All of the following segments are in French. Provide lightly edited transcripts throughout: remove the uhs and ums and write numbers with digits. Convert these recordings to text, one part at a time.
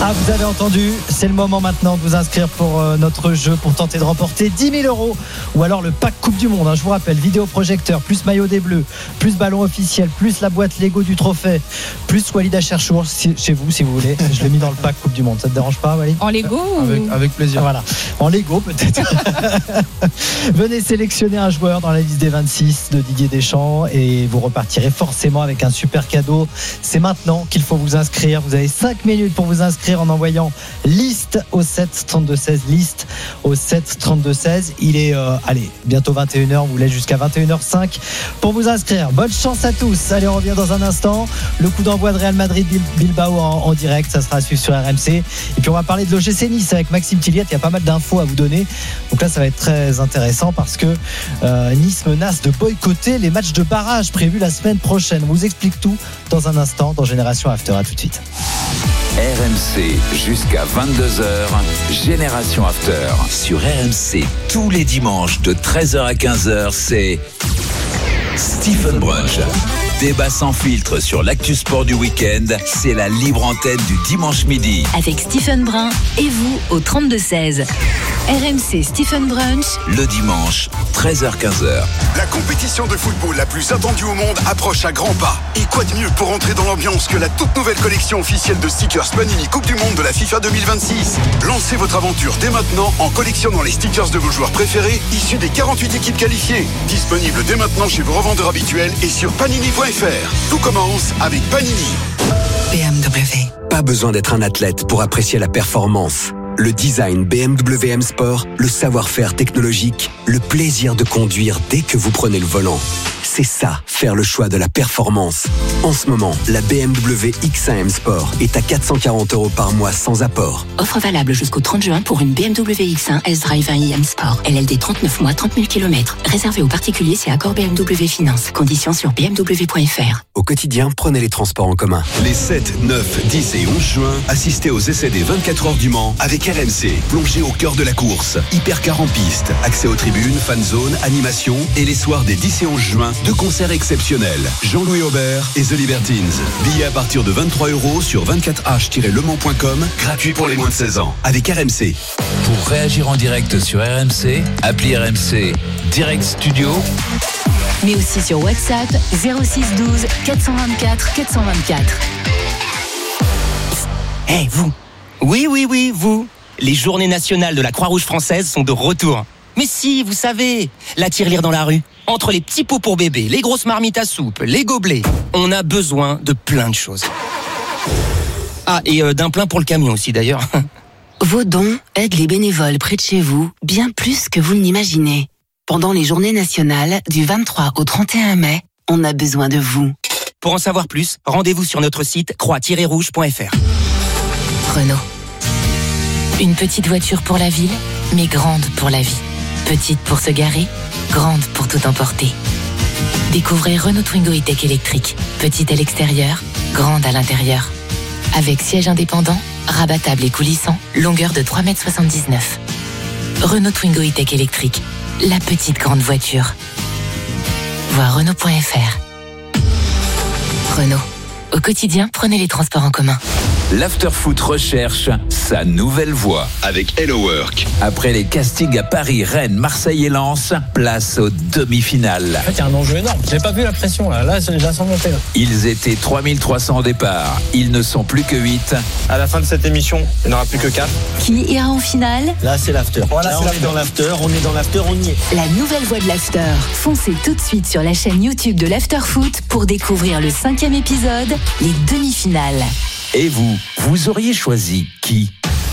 Ah, vous avez entendu, c'est le moment maintenant de vous inscrire pour notre jeu pour tenter de remporter 10 000 € ou alors le pack Coupe du Monde. Je vous rappelle, vidéoprojecteur, plus maillot des Bleus, plus ballon officiel, plus la boîte Lego du trophée, plus Walid Acharchour chez vous si vous voulez. Je l'ai mis dans le pack Coupe du Monde. Ça te dérange pas, Walid ? En Lego avec plaisir. Voilà, en Lego peut-être. Venez sélectionner un joueur dans la liste des 26 de Didier Deschamps et vous repartirez forcément avec un super cadeau. C'est maintenant qu'il faut vous inscrire. Vous avez 5 minutes pour vous inscrire en envoyant liste au 7 32 16, liste au 7 32 16. Il est bientôt 21h, on vous laisse jusqu'à 21h05 pour vous inscrire. Bonne chance à tous. Allez, on revient dans un instant. Le coup d'envoi de Real Madrid Bilbao en direct, ça sera à suivre sur RMC. Et puis on va parler de l'OGC Nice avec Maxime Tilliette. Il y a pas mal d'infos à vous donner. Donc là, ça va être très intéressant parce que Nice menace de boycotter les matchs de barrage prévus la semaine prochaine. On vous explique tout dans un instant dans Génération After. À tout de suite. RMC jusqu'à 22h, Génération After. Sur RMC, tous les dimanches de 13h à 15h, c'est Stephen Brunch. Débat sans filtre sur l'actu sport du week-end, c'est la libre antenne du dimanche midi. Avec Stephen Brun et vous au 32-16. RMC Stephen Brunch. Le dimanche, 13h-15h. La compétition de football la plus attendue au monde approche à grands pas. Et quoi de mieux pour entrer dans l'ambiance que la toute nouvelle collection officielle de stickers Panini Coupe du Monde de la FIFA 2026. Lancez votre aventure dès maintenant en collectionnant les stickers de vos joueurs préférés issus des 48 équipes qualifiées. Disponible dès maintenant chez vos revendeurs habituels et sur panini.fr. Tout commence avec Panini. BMW. Pas besoin d'être un athlète pour apprécier la performance. Le design BMW M Sport, le savoir-faire technologique, le plaisir de conduire dès que vous prenez le volant. C'est ça, faire le choix de la performance. En ce moment, la BMW X1 M Sport est à 440 € par mois sans apport. Offre valable jusqu'au 30 juin pour une BMW X1 S-Drive 1i M Sport. LLD 39 mois, 30 000 km. Réservé aux particuliers, c'est accord BMW Finance. Conditions sur bmw.fr. Au quotidien, prenez les transports en commun. Les 7, 9, 10 et 11 juin, assistez aux essais des 24 heures du Mans avec RMC. Plongez au cœur de la course. Hypercar en piste, accès aux tribunes, fan zone, animation et les soirs des 10 et 11 juin, deux concerts exceptionnels. Jean-Louis Aubert et The Libertines. Billets à partir de 23 € sur 24h-lemans.com, gratuit pour les moins de 16 ans. Avec RMC. Pour réagir en direct sur RMC, appelez RMC Direct Studio. Mais aussi sur WhatsApp 06 12 424 424. Hey, vous. Oui, vous. Les journées nationales de la Croix-Rouge française sont de retour. Mais si, vous savez, la tirelire dans la rue. Entre les petits pots pour bébé, les grosses marmites à soupe, les gobelets, on a besoin de plein de choses. Ah, et d'un plein pour le camion aussi d'ailleurs. Vos dons aident les bénévoles près de chez vous bien plus que vous ne l'imaginez. Pendant les journées nationales du 23 au 31 mai, on a besoin de vous. Pour en savoir plus, rendez-vous sur notre site croix-rouge.fr. Renault. Une petite voiture pour la ville, mais grande pour la vie. Petite pour se garer, grande pour tout emporter. Découvrez Renault Twingo E-Tech électrique. Petite à l'extérieur, grande à l'intérieur. Avec siège indépendant, rabattable et coulissant, longueur de 3,79 m. Renault Twingo E-Tech électrique. La petite grande voiture. Voir Renault.fr. Renault. Au quotidien, prenez les transports en commun. L'Afterfoot recherche sa nouvelle voix avec Hello Work. Après les castings à Paris, Rennes, Marseille et Lens, place aux demi-finales. En fait, il y a un enjeu énorme. J'ai pas vu la pression là. Là, je la sens monter. Là. Ils étaient 3300 au départ. Ils ne sont plus que 8. À la fin de cette émission, il n'y en aura plus que 4. Qui ira en finale ? Là, c'est l'after. Voilà, là, on est dans l'after, on y est. La nouvelle voix de l'after. Foncez tout de suite sur la chaîne YouTube de l'Afterfoot pour découvrir le 5e épisode, les demi-finales. Et vous auriez choisi qui ?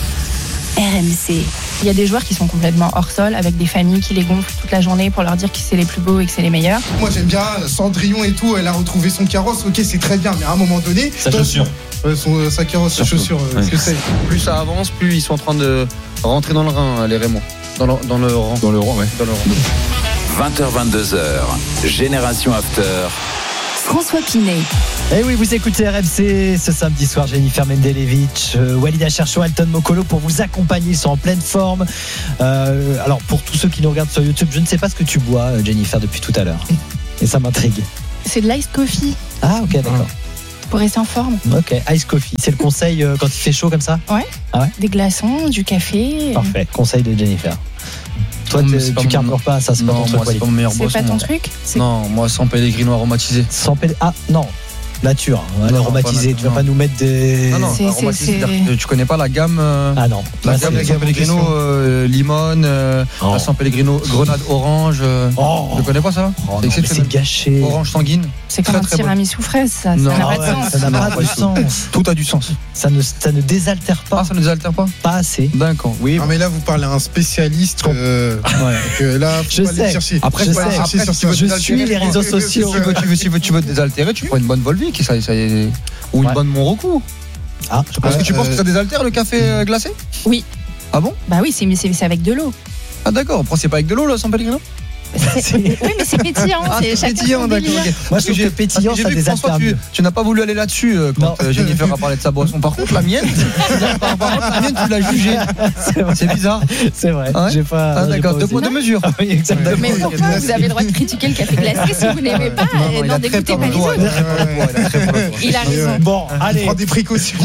RMC. Il y a des joueurs qui sont complètement hors sol, avec des familles qui les gonflent toute la journée pour leur dire que c'est les plus beaux et que c'est les meilleurs. Moi j'aime bien Cendrillon et tout, elle a retrouvé son carrosse, ok c'est très bien, mais à un moment donné... Sa chaussure. Sa carrosse, sa chaussure, ce que c'est. Plus ça avance, plus ils sont en train de rentrer dans le Rhin, les Raymond. Dans le rang. Dans le rang, ouais. Dans le rang. 20h-22h, Génération After. François Pinet. Et oui, vous écoutez RMC ce samedi soir. Jennifer Mendelevic, Walid Acharchour, Elton Mokolo pour vous accompagner. Ils sont en pleine forme. Alors, pour tous ceux qui nous regardent sur YouTube, je ne sais pas ce que tu bois, Jennifer, depuis tout à l'heure. Et ça m'intrigue. C'est de l'ice coffee. Ah, ok, d'accord. Pour rester en forme. Ok, ice coffee. C'est le conseil quand il fait chaud comme ça? Ouais. Ah ouais. Des glaçons, du café. Parfait. Conseil de Jennifer. Toi, tu carbures pas, ça c'est pas ton truc. C'est pas mon meilleur boisson. C'est pas ton truc? Non, moi sans Pellegrino aromatisé. Ah non. Nature, aromatisé. Tu vas pas nous mettre des. Non, aromatisé. Tu connais pas la gamme. Ah non. La gamme avec San Pellegrino, limone, San Pellegrino, grenade orange. Tu connais pas ça? C'est gâché. Orange sanguine. C'est comme un tiramisu fraise, ça. Ça n'a pas de sens. Ça n'a pas de sens. Tout a du sens. Ça ne désaltère pas. Ah, ça ne désaltère pas? Pas assez. D'accord, oui. Non, mais là, vous parlez à un spécialiste. Là, je sais. Après, je suis les réseaux sociaux. Si tu veux te désaltérer, tu prends une bonne Volvic ou une bonne Monroco. Ah, parce que tu penses que ça désaltère le café glacé? Oui. Ah bon? Bah oui, c'est avec de l'eau. Ah d'accord, après c'est pas avec de l'eau là, San Pellegrino? Oui, mais c'est pétillant. C'est pétillant, d'accord. Okay. Moi, je trouve que pétillant, ça désaltère. Tu n'as pas voulu aller là-dessus quand Jennifer a parlé de sa boisson. Par contre, la mienne, tu l'as jugée. C'est bizarre. C'est vrai. Ouais, j'ai pas. Ah, d'accord, deux poids, deux mesures. Oui, exactement. Mais pourquoi vous avez le droit de critiquer le café glacé si vous n'aimez pas? Non, dégoûtez pas les autres. Il a raison. Bon, allez. Prends des précautions.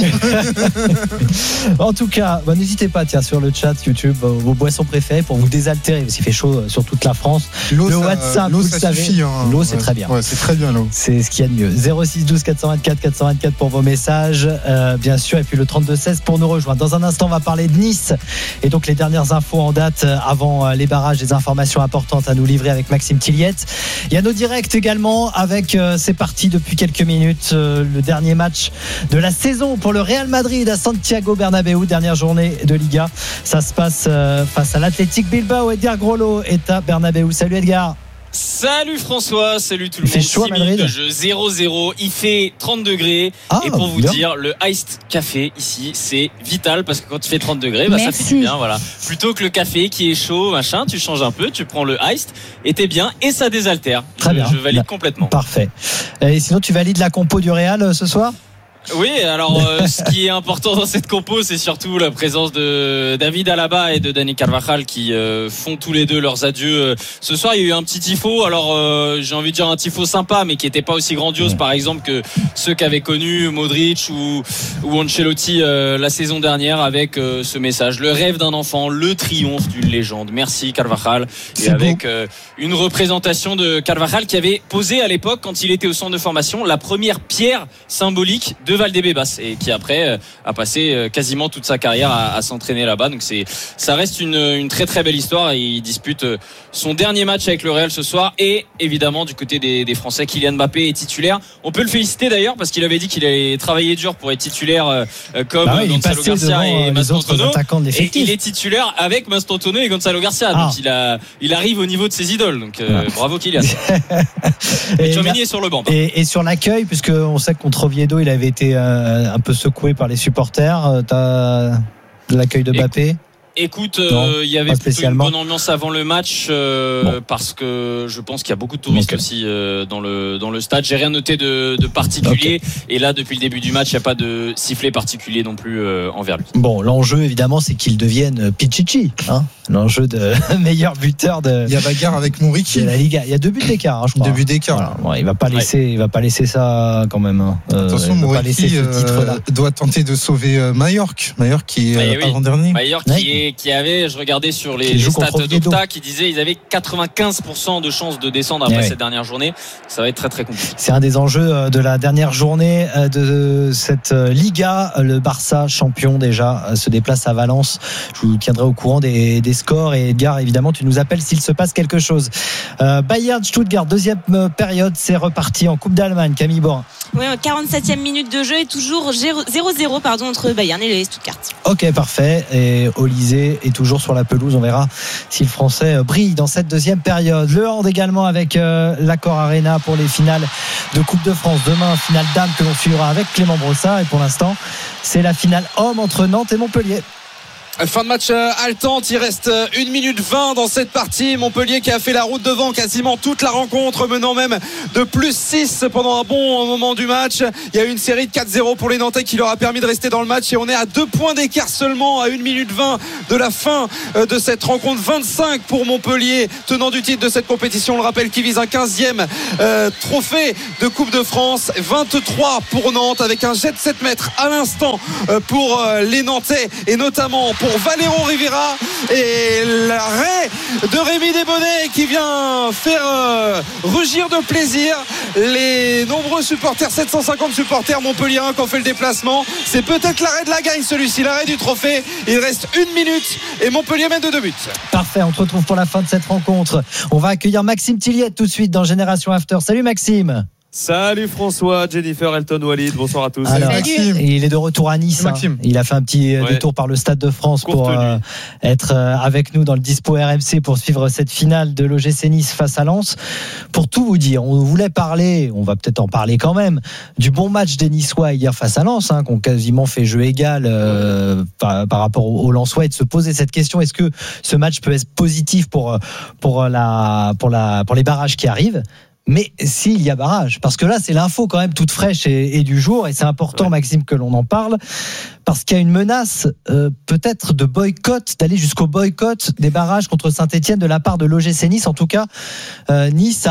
En tout cas, n'hésitez pas, sur le chat YouTube, vos boissons préférées pour vous désaltérer. Parce qu'il fait chaud sur toute la France. L'eau, le WhatsApp, l'eau, vous ça le savez. Suffit, hein. L'eau, c'est très bien. Ouais, c'est très bien l'eau. C'est ce qu'il y a de mieux. 06 12 424 424 pour vos messages, bien sûr, et puis le 32 16 pour nous rejoindre. Dans un instant, on va parler de Nice et donc les dernières infos en date avant les barrages, des informations importantes à nous livrer avec Maxime Tilliette. Il y a nos directs également avec, c'est parti depuis quelques minutes, le dernier match de la saison pour le Real Madrid à Santiago Bernabéu, dernière journée de Liga. Ça se passe face à l'Athletic Bilbao. Edgar Groslo est à Bernabéu. Salut Edgar. Salut François, salut tout le monde. Il fait chaud à 6 Madrid. minutes de jeu 0-0, il fait 30 degrés. Et pour vous dire, le iced café ici, c'est vital parce que quand il fait 30 degrés, ça fait du bien, voilà. Plutôt que le café qui est chaud, machin, tu changes un peu, tu prends le iced et t'es bien et ça désaltère. Très bien. Je valide complètement. Parfait. Et sinon, tu valides la compo du Real ce soir? Oui, alors ce qui est important dans cette compo, c'est surtout la présence de David Alaba et de Dani Carvajal qui font tous les deux leurs adieux. Ce soir, il y a eu un petit tifo. Alors, j'ai envie de dire un tifo sympa, mais qui n'était pas aussi grandiose, par exemple, que ceux qu'avaient connu Modric ou Ancelotti la saison dernière, avec ce message: le rêve d'un enfant, le triomphe d'une légende. Merci Carvajal. Et avec une représentation de Carvajal qui avait posé à l'époque, quand il était au centre de formation, la première pierre symbolique de Valdebebas et qui après a passé quasiment toute sa carrière à s'entraîner là-bas. Donc ça reste une très très belle histoire et il dispute son dernier match avec le Real ce soir. Et évidemment du côté des Français, Kylian Mbappé est titulaire. On peut le féliciter d'ailleurs parce qu'il avait dit qu'il allait travailler dur pour être titulaire comme Gonzalo Garcia et Mastantuono, et il est titulaire avec Mastantuono et Gonzalo Garcia. Donc il arrive au niveau de ses idoles. Donc bravo Kylian. Et Tchouaméni est sur le banc. Et sur l'accueil, puisque on sait que contre Oviedo il avait été un peu secoué par les supporters, t'as l'accueil de Mbappé? Écoute, il y avait plutôt une bonne ambiance avant le match parce que je pense qu'il y a beaucoup de touristes aussi dans le stade. J'ai rien noté de particulier et là depuis le début du match il n'y a pas de sifflet particulier non plus envers lui. Bon, l'enjeu évidemment c'est qu'il devienne Pichichi, l'enjeu de meilleur buteur de. Il y a bagarre avec Mouriki de la Liga. Il y a 2 buts d'écart, je crois. 2 buts d'écart. Voilà. Bon, il va pas laisser ça quand même. Attention, Mouriki doit tenter de sauver Mallorca qui est avant-dernier. Mallorca qui avait, je regardais sur les stats d'Opta, qui disait ils avaient 95% de chances de descendre après cette dernière journée. Ça va être très très compliqué. C'est un des enjeux de la dernière journée de cette Liga. Le Barça, champion déjà, se déplace à Valence. Je vous tiendrai au courant des scores. Et Edgar, évidemment, tu nous appelles s'il se passe quelque chose. Bayern Stuttgart, deuxième période, c'est reparti en Coupe d'Allemagne. Camille Borin. Oui, 47e minute de jeu et toujours 0-0 entre Bayern et les Stuttgart. Ok, parfait. Et Olysée est toujours sur la pelouse. On verra si le Français brille dans cette deuxième période. Le hand également avec l'Accor Arena pour les finales de Coupe de France. Demain, finale dame que l'on suivra avec Clément Brossard. Et pour l'instant, c'est la finale homme entre Nantes et Montpellier. Fin de match haletante, il reste 1 minute 20 dans cette partie. Montpellier qui a fait la route devant quasiment toute la rencontre, menant même de plus 6 pendant un bon moment du match. Il y a eu une série de 4-0 pour les Nantais qui leur a permis de rester dans le match et on est à 2 points d'écart seulement à 1 minute 20 de la fin de cette rencontre. 25 pour Montpellier, tenant du titre de cette compétition. On le rappelle, qui vise un 15e trophée de Coupe de France. 23 pour Nantes avec un jet de 7 mètres à l'instant pour les Nantais et notamment pour Valero Rivera et l'arrêt de Rémi Desbonnets qui vient faire rugir de plaisir les nombreux supporters, 750 supporters montpelliérains qui ont fait le déplacement. C'est peut-être l'arrêt de la gagne celui-ci, l'arrêt du trophée. Il reste 1 minute et Montpellier mène de 2 buts. Parfait, on se retrouve pour la fin de cette rencontre. On va accueillir Maxime Tilliette tout de suite dans Génération After. Salut Maxime. Salut François, Jennifer, Elton, Walid, bonsoir à tous. Alors, il est de retour à Nice. Il a fait un petit détour par le Stade de France pour être avec nous dans le Dispo RMC pour suivre cette finale de l'OGC Nice face à Lens. Pour tout vous dire, on voulait parler, on va peut-être en parler quand même, du bon match des Niçois hier face à Lens, qui ont quasiment fait jeu égal par rapport aux Lensois, et de se poser cette question: est-ce que ce match peut être positif pour les barrages qui arrivent? Mais s'il y a barrage, parce que là c'est l'info quand même toute fraîche et du jour, et c'est important Maxime que l'on en parle, parce qu'il y a une menace peut-être de boycott, d'aller jusqu'au boycott des barrages contre Saint-Etienne de la part de l'OGC Nice. En tout cas, Nice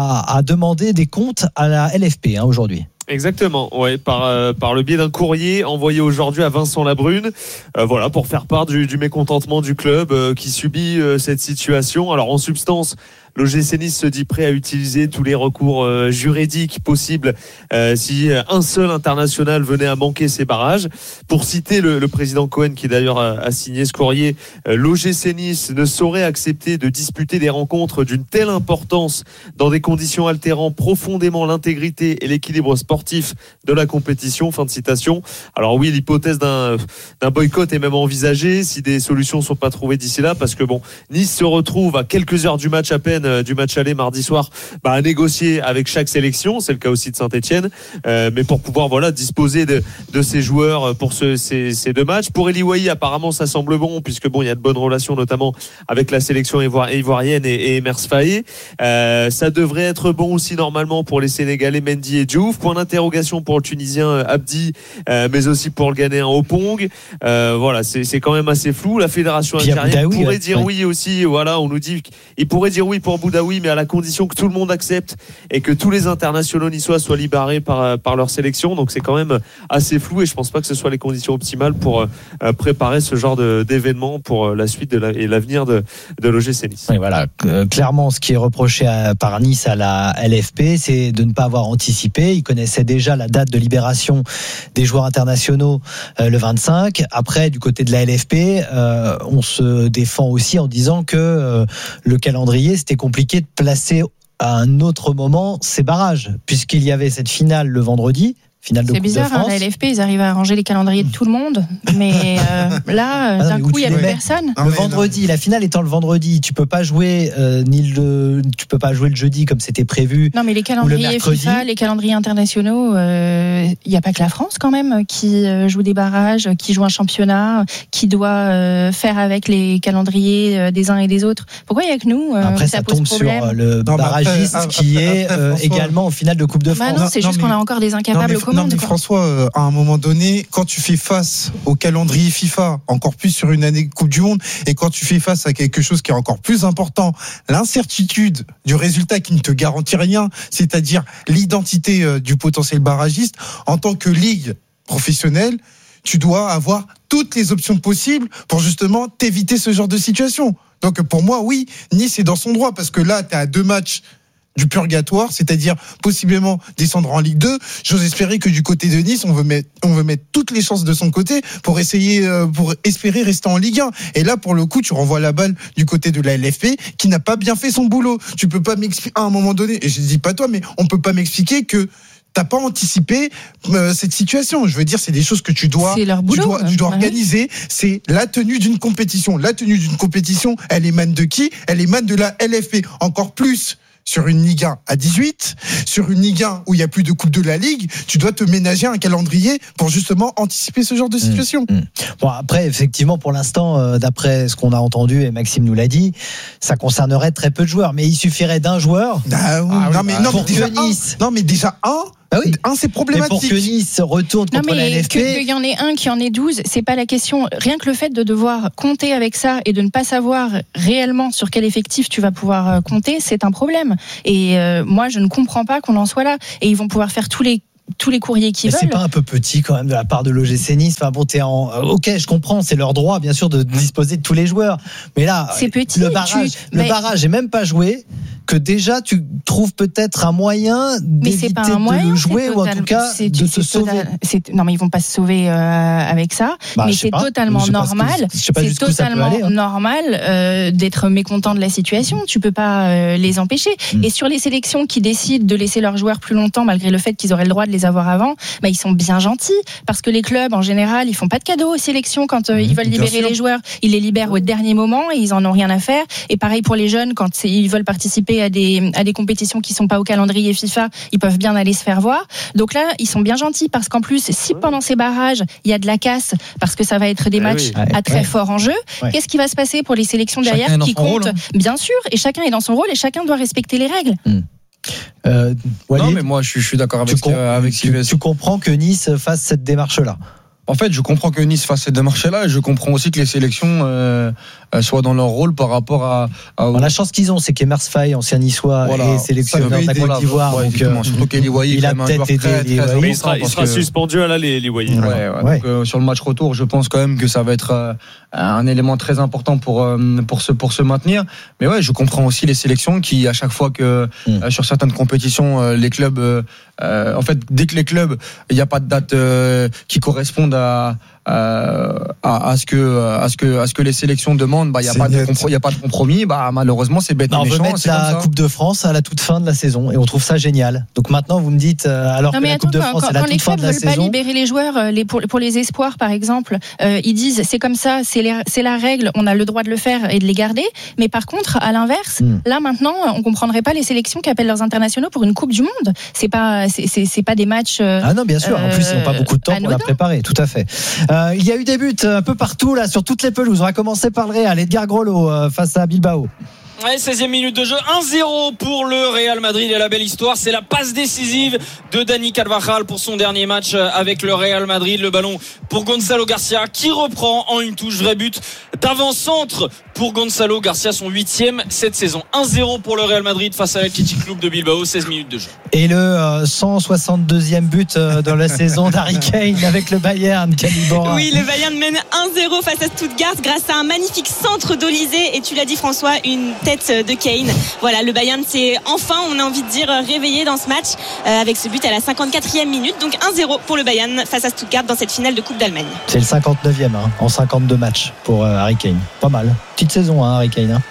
a demandé des comptes à la LFP aujourd'hui. Exactement, ouais, par le biais d'un courrier envoyé aujourd'hui à Vincent Labrune, pour faire part du mécontentement du club qui subit cette situation. Alors en substance, l'OGC Nice se dit prêt à utiliser tous les recours juridiques possibles si un seul international venait à manquer ces barrages. Pour citer le président Cohen, qui d'ailleurs a signé ce courrier, l'OGC Nice ne saurait accepter de disputer des rencontres d'une telle importance dans des conditions altérant profondément l'intégrité et l'équilibre sportif de la compétition. Fin de citation. Alors oui, l'hypothèse d'un boycott est même envisagée si des solutions ne sont pas trouvées d'ici là, parce que Nice se retrouve à quelques heures du match à peine du match aller mardi soir à négocier avec chaque sélection. C'est le cas aussi de Saint-Etienne, mais pour pouvoir disposer de ces joueurs pour ces 2 matchs. Pour Eli Wahi, apparemment ça semble bon, puisque il y a de bonnes relations notamment avec la sélection ivoirienne et Emers Faé. Ça devrait être bon aussi normalement pour les Sénégalais Mendy et Diouf. Point d'interrogation pour le Tunisien Abdi, mais aussi pour le Ghanéen Opong. C'est quand même assez flou. La fédération algérienne pourrait dire oui aussi. On nous dit qu'il pourrait dire oui pour Boudaoui, mais à la condition que tout le monde accepte et que tous les internationaux niçois soient libérés par leur sélection. Donc c'est quand même assez flou, et je pense pas que ce soit les conditions optimales pour préparer ce genre d'événement pour la suite et l'avenir de l'OGC Nice. Oui, clairement, ce qui est reproché par Nice à la LFP, c'est de ne pas avoir anticipé. Ils connaissaient déjà la date de libération des joueurs internationaux le 25. Après, du côté de la LFP, on se défend aussi en disant que le calendrier, c'était compliqué de placer à un autre moment ces barrages, puisqu'il y avait cette finale le vendredi. Finale de Coupe de France. C'est bizarre, la LFP, ils arrivent à arranger les calendriers de tout le monde, mais d'un coup, il n'y a plus personne. Le vendredi, la finale étant le vendredi, tu peux pas jouer tu peux pas jouer le jeudi comme c'était prévu. Non, mais les calendriers FIFA, les calendriers internationaux, il n'y a pas que la France quand même qui joue des barrages, qui joue un championnat, qui doit faire avec les calendriers des uns et des autres. Pourquoi il n'y a que nous Après, ça tombe problème sur le barragiste qui est également en finale de Coupe de France. Non, c'est juste qu'on a encore des incapables. Non, mais François, à un moment donné, quand tu fais face au calendrier FIFA, encore plus sur une année Coupe du Monde, et quand tu fais face à quelque chose qui est encore plus important, l'incertitude du résultat qui ne te garantit rien, c'est-à-dire l'identité du potentiel barragiste, en tant que ligue professionnelle, tu dois avoir toutes les options possibles pour justement t'éviter ce genre de situation. Donc pour moi, oui, Nice est dans son droit, parce que là, tu es à 2 matchs du purgatoire, c'est-à-dire possiblement descendre en Ligue 2. J'ose espérer que du côté de Nice, on veut mettre toutes les chances de son côté pour espérer rester en Ligue 1. Et là, pour le coup, tu renvoies la balle du côté de la LFP qui n'a pas bien fait son boulot. Tu peux pas m'expliquer à un moment donné, et je dis pas toi, mais on peut pas m'expliquer que t'as pas anticipé cette situation. Je veux dire, c'est des choses que tu dois organiser. C'est la tenue d'une compétition. La tenue d'une compétition, elle émane de qui ? Elle émane de la LFP. Encore plus sur une Ligue 1 à 18, sur une Ligue 1 où il n'y a plus de Coupe de la Ligue, tu dois te ménager un calendrier pour justement anticiper ce genre de situation. Bon, après, effectivement, pour l'instant, d'après ce qu'on a entendu, et Maxime nous l'a dit, ça concernerait très peu de joueurs, mais il suffirait d'un joueur. Mais déjà un. Ah oui. C'est problématique. Mais pour que Nice retourne contre la LFP. Qu'il y en ait un, qu'il y en ait 12, c'est pas la question. Rien que le fait de devoir compter avec ça et de ne pas savoir réellement sur quel effectif tu vas pouvoir compter, c'est un problème. Et moi, je ne comprends pas qu'on en soit là. Et ils vont pouvoir faire tous les courriers qu'ils veulent. C'est pas un peu petit quand même de la part de l'OGC Nice. Enfin bon, ok, je comprends, c'est leur droit bien sûr de disposer de tous les joueurs. Mais là, c'est petit, le barrage est même pas joué. Que déjà tu trouves peut-être un moyen d'éviter de le jouer ou en tout cas de se sauver. Non mais ils vont pas se sauver avec ça. Mais c'est totalement normal. C'est totalement normal d'être mécontent de la situation. Tu peux pas les empêcher. Et sur les sélections qui décident de laisser leurs joueurs plus longtemps malgré le fait qu'ils auraient le droit de les avoir avant, ils sont bien gentils parce que les clubs en général ils font pas de cadeaux aux sélections quand ils veulent libérer les joueurs. Ils les libèrent au dernier moment et ils en ont rien à faire. Et pareil pour les jeunes quand ils veulent participer à des compétitions qui sont pas au calendrier FIFA, ils peuvent bien aller se faire voir. Donc là, ils sont bien gentils parce qu'en plus, si pendant ces barrages, il y a de la casse parce que ça va être des matchs à très fort enjeu, qu'est-ce qui va se passer pour les sélections derrière qui comptent bien sûr, et chacun est dans son rôle et chacun doit respecter les règles. Non, mais moi, je suis d'accord avec Sylvestre. Tu comprends que Nice fasse cette démarche-là? En fait, je comprends que Nice fasse cette démarche-là et je comprends aussi que les sélections soient dans leur rôle par rapport à la chance qu'ils ont, c'est qu'Emers Faye, ancien niçois, est sélectionneur de la Côte d'Ivoire. Surtout qu'Eliwayi, il a peut-être aidé. Il sera suspendu à l'aller, Eliwayi. Donc, sur le match retour, je pense quand même que ça va être un élément très important pour se maintenir. Mais ouais, je comprends aussi les sélections qui, à chaque fois que sur certaines compétitions, les clubs, en fait, dès que les clubs, il n'y a pas de date qui correspondent à ce que les sélections demandent, il y a pas de compromis. Malheureusement, c'est bête et méchant. On veut mettre la Coupe de France à la toute fin de la saison et on trouve ça génial. Donc maintenant, vous me dites alors que la Coupe de France est la toute fin de la saison. Quand les clubs veulent pas libérer les joueurs, pour les espoirs par exemple, ils disent c'est comme ça, c'est la règle, on a le droit de le faire et de les garder. Mais par contre, à l'inverse, là maintenant, on comprendrait pas les sélections qui appellent leurs internationaux pour une Coupe du Monde. C'est pas des matchs. Ah non, bien sûr. En plus, ils n'ont pas beaucoup de temps pour la préparer. Tout à fait. Il y a eu des buts un peu partout là sur toutes les pelouses. On va commencer par le Real. Edgar Grolo face à Bilbao. Ouais, 16e minute de jeu, 1-0 pour le Real Madrid et la belle histoire, c'est la passe décisive de Dani Carvajal pour son dernier match avec le Real Madrid. Le ballon pour Gonzalo Garcia qui reprend en une touche, vrai but d'avant-centre pour Gonzalo Garcia, son 8e cette saison. 1-0 pour le Real Madrid face à l'Athletic Club de Bilbao, 16 minutes de jeu. Et le 162e but dans la saison d'Harry Kane avec le Bayern, Calibora. Oui, le Bayern mène 1-0 face à Stuttgart grâce à un magnifique centre d'Olysée et tu l'as dit François, une tête de Kane. Voilà, le Bayern s'est enfin, on a envie de dire, réveillé dans ce match avec ce but à la 54e minute. Donc 1-0 pour le Bayern face à Stuttgart dans cette finale de Coupe d'Allemagne. C'est le 59e en 52 matchs pour Harry Kane. Pas mal. Petite saison, Harry Kane.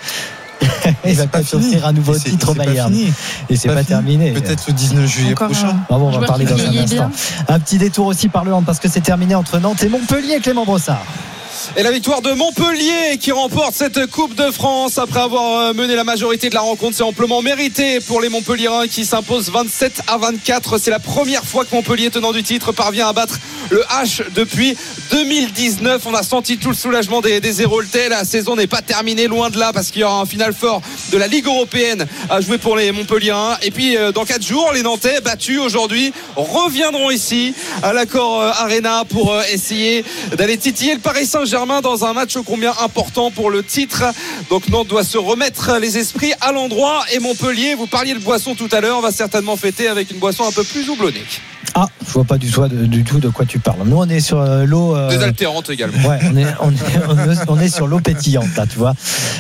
Il va pas offrir un nouveau titre au Bayern. Et c'est pas terminé. Peut-être le 19 juillet prochain. On va parler dans un instant. Un petit détour aussi par le hand parce que c'est terminé entre Nantes et Montpellier, Clément Brossard. Et la victoire de Montpellier qui remporte cette Coupe de France après avoir mené la majorité de la rencontre. C'est amplement mérité pour les Montpelliérains qui s'imposent 27-24. C'est la première fois que Montpellier, tenant du titre, parvient à battre le H depuis 2019. On a senti tout le soulagement des Héroltais. La saison n'est pas terminée, loin de là, parce qu'il y aura un final fort de la Ligue européenne à jouer pour les Montpelliérains. Et puis dans 4 jours, les Nantais, battus aujourd'hui, reviendront ici à l'Accor Arena pour essayer d'aller titiller le Paris Saint-Germain dans un match ô combien important pour le titre. Donc Nantes doit se remettre les esprits à l'endroit et Montpellier, vous parliez de boisson tout à l'heure, va certainement fêter avec une boisson un peu plus houblonnée. Ah, je vois pas du tout de quoi tu parles. Nous on est sur l'eau désaltérante également. Ouais, on est sur l'eau pétillante là, tu vois.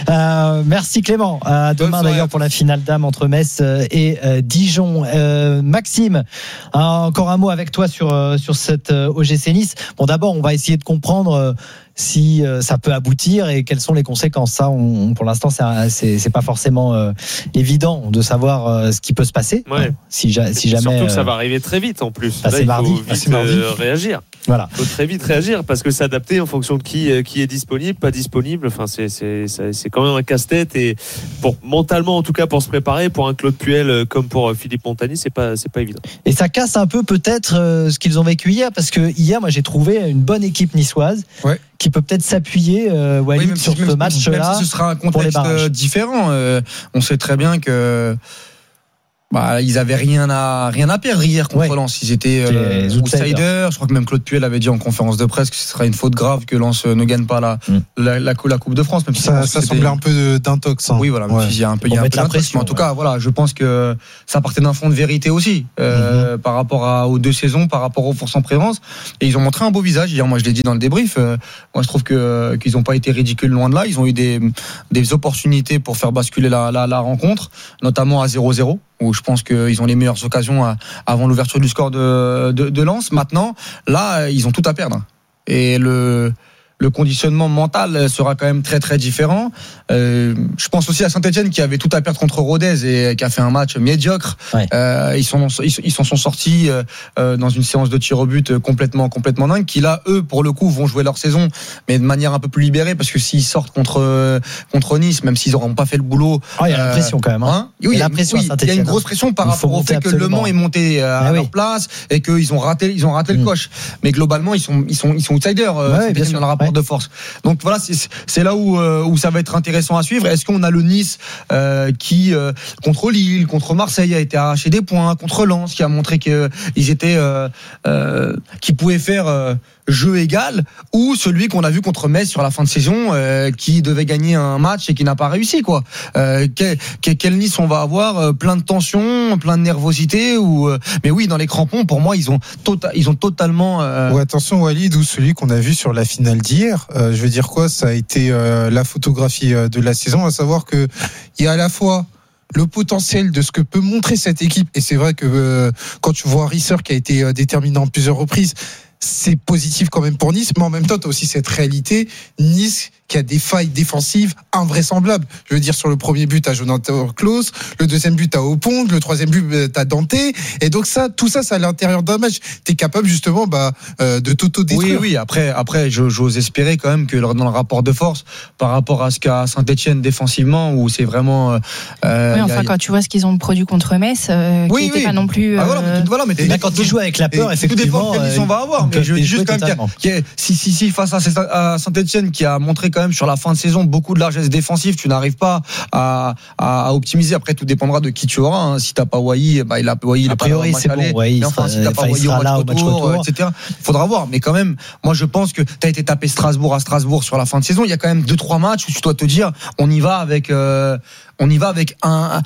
Merci Clément. À demain d'ailleurs pour la finale d'âme entre Metz et Dijon. Maxime, encore un mot avec toi sur cette OGC Nice. Bon, d'abord on va essayer de comprendre si ça peut aboutir et quelles sont les conséquences. Ça, pour l'instant, c'est pas forcément évident de savoir ce qui peut se passer. Ouais. Si jamais. Surtout que ça va arriver très vite en plus. Là, c'est mardi. Il faut vite réagir. Voilà. Il faut très vite réagir parce que s'adapter en fonction de qui est disponible, pas disponible. Enfin, c'est quand même un casse-tête et mentalement en tout cas pour se préparer pour un Claude Puel comme pour Philippe Montagny, c'est pas évident. Et ça casse un peu peut-être ce qu'ils ont vécu hier, parce que hier, moi, j'ai trouvé une bonne équipe niçoise. Ouais. Qui peut peut-être s'appuyer Walid sur ce match-là. Même si ce sera un contexte différent, on sait très bien que ils avaient rien à perdre hier contre Lens. Ils étaient outsiders. Je crois que même Claude Puel avait dit en conférence de presse que ce serait une faute grave que Lens ne gagne pas la Coupe de France. Même si ça semblait un peu d'intox. Oui, voilà. Même il y a un peu d'intox. Mais en tout cas, voilà, je pense que ça partait d'un fond de vérité aussi par rapport aux 2 saisons, par rapport aux forces en présence. Et ils ont montré un beau visage hier. Moi, je l'ai dit dans le débrief. Moi, je trouve qu'ils n'ont pas été ridicules loin de là. Ils ont eu des opportunités pour faire basculer la rencontre, notamment à 0-0. Où je pense qu'ils ont les meilleures occasions avant l'ouverture du score de Lens. Maintenant, là, ils ont tout à perdre. Et le conditionnement mental sera quand même très très différent. Je pense aussi à Saint-Etienne qui avait tout à perdre contre Rodez et qui a fait un match médiocre. Ouais. Ils s'en sont sortis dans une séance de tir au but complètement dingue. Qui là, eux, pour le coup, vont jouer leur saison, mais de manière un peu plus libérée, parce que s'ils sortent contre Nice, même s'ils n'auront pas fait le boulot, il y a la pression quand même. Oui, il y a une grosse pression par rapport au fait que Le Mans est monté à leur place et qu'ils ont raté le coche. Mais globalement, ils sont outsiders bien sûr, dans le rapport de force. Donc voilà, c'est là où ça va être intéressant à suivre. Est-ce qu'on a le Nice qui contre Lille, contre Marseille a été arraché des points, contre Lens qui a montré qu'ils étaient qui pouvaient faire jeu égal, ou celui qu'on a vu contre Metz sur la fin de saison qui devait gagner un match et qui n'a pas réussi quoi. Quel Nice on va avoir, plein de tension, plein de nervosité mais oui, dans les crampons pour moi ils ont totalement attention Walid, ou celui qu'on a vu sur la finale d'hier, je veux dire quoi, ça a été la photographie de la saison, à savoir que il y a à la fois le potentiel de ce que peut montrer cette équipe, et c'est vrai que quand tu vois Risser qui a été déterminant plusieurs reprises, c'est positif quand même pour Nice, mais en même temps, tu as aussi cette réalité, Nice qui a des failles défensives invraisemblables. Je veux dire, sur le premier but, tu as Jonathan Klaus, le deuxième but, tu as Opong, le troisième but, tu as Dante, et donc tout ça, c'est à l'intérieur d'un match. Tu es capable justement de t'auto-détruire. Oui, après j'ose espérer quand même que dans le rapport de force, par rapport à ce qu'a Saint-Etienne défensivement, où c'est vraiment... quand tu vois ce qu'ils ont produit contre Metz, qui n'était pas non plus... mais quand ils jouent avec la peur, effectivement... Tout dépend quelle on va avoir. Mais je dis juste quand même si face à Saint-Etienne qui a montré quand même sur la fin de saison beaucoup de largesse défensive, tu n'arrives pas à optimiser. Après, tout dépendra de qui tu auras. Si t'as pas Wai, il a a priori c'est bon. Mais enfin, si t'as pas Wai au match retour, etc. Faudra voir. Mais quand même, moi je pense que t'as été tapé Strasbourg à Strasbourg sur la fin de saison. Il y a quand même 2-3 matchs où tu dois te dire, on y va avec un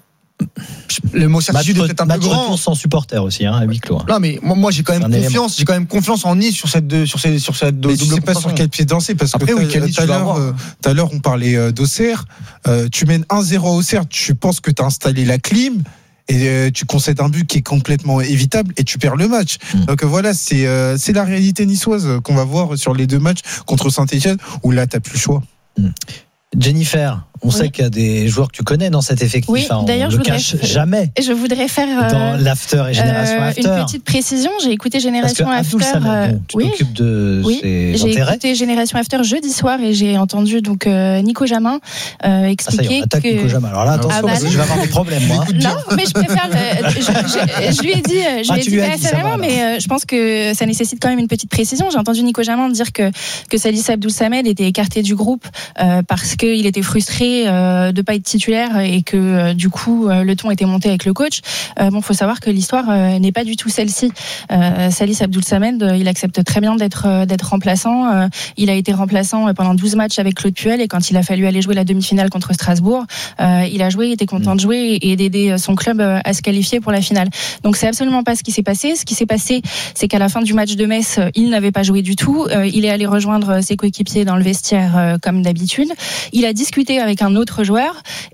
le mot certitude est peut-être un peu grand. Match sans supporter aussi, à huis clos. Non, mais moi j'ai quand même confiance en Nice sur cette double. Mais je sais pas sur quel pied danser, parce que tout à l'heure on parlait d'Auxerre. Tu mènes 1-0 à Auxerre, tu penses que tu as installé la clim et tu concèdes un but qui est complètement évitable et tu perds le match. Donc voilà, c'est la réalité niçoise qu'on va voir sur les 2 matchs contre Saint-Etienne, où là t'as plus le choix. Jennifer, on sait qu'il y a des joueurs que tu connais dans cet effectif. Oui, d'ailleurs, on ne le cache jamais. Je voudrais faire dans l'after et Génération After une petite précision. J'ai écouté Génération After. Tu t'occupes de ses j'ai intérêts. Écouté Génération After jeudi soir et j'ai entendu donc Nico Jamin expliquer que Nico Jamin. Alors là, attention, parce que je vais avoir des problèmes, moi. Non, mais je préfère. Je lui ai dit personnellement, mais je pense que ça nécessite quand même une petite précision. J'ai entendu Nico Jamin dire que Salih Abdoul Samed était écarté du groupe parce qu'il était frustré de pas être titulaire et que du coup le ton était monté avec le coach. Faut savoir que l'histoire n'est pas du tout celle-ci. Salih Abdoul Samed, il accepte très bien d'être remplaçant. Il a été remplaçant pendant 12 matchs avec Claude Puel, et quand il a fallu aller jouer la demi-finale contre Strasbourg, il a joué, il était content de jouer et d'aider son club à se qualifier pour la finale. Donc c'est absolument pas ce qui s'est passé. Ce qui s'est passé, c'est qu'à la fin du match de Metz, il n'avait pas joué du tout. Il est allé rejoindre ses coéquipiers dans le vestiaire comme d'habitude. Il a discuté avec un autre joueur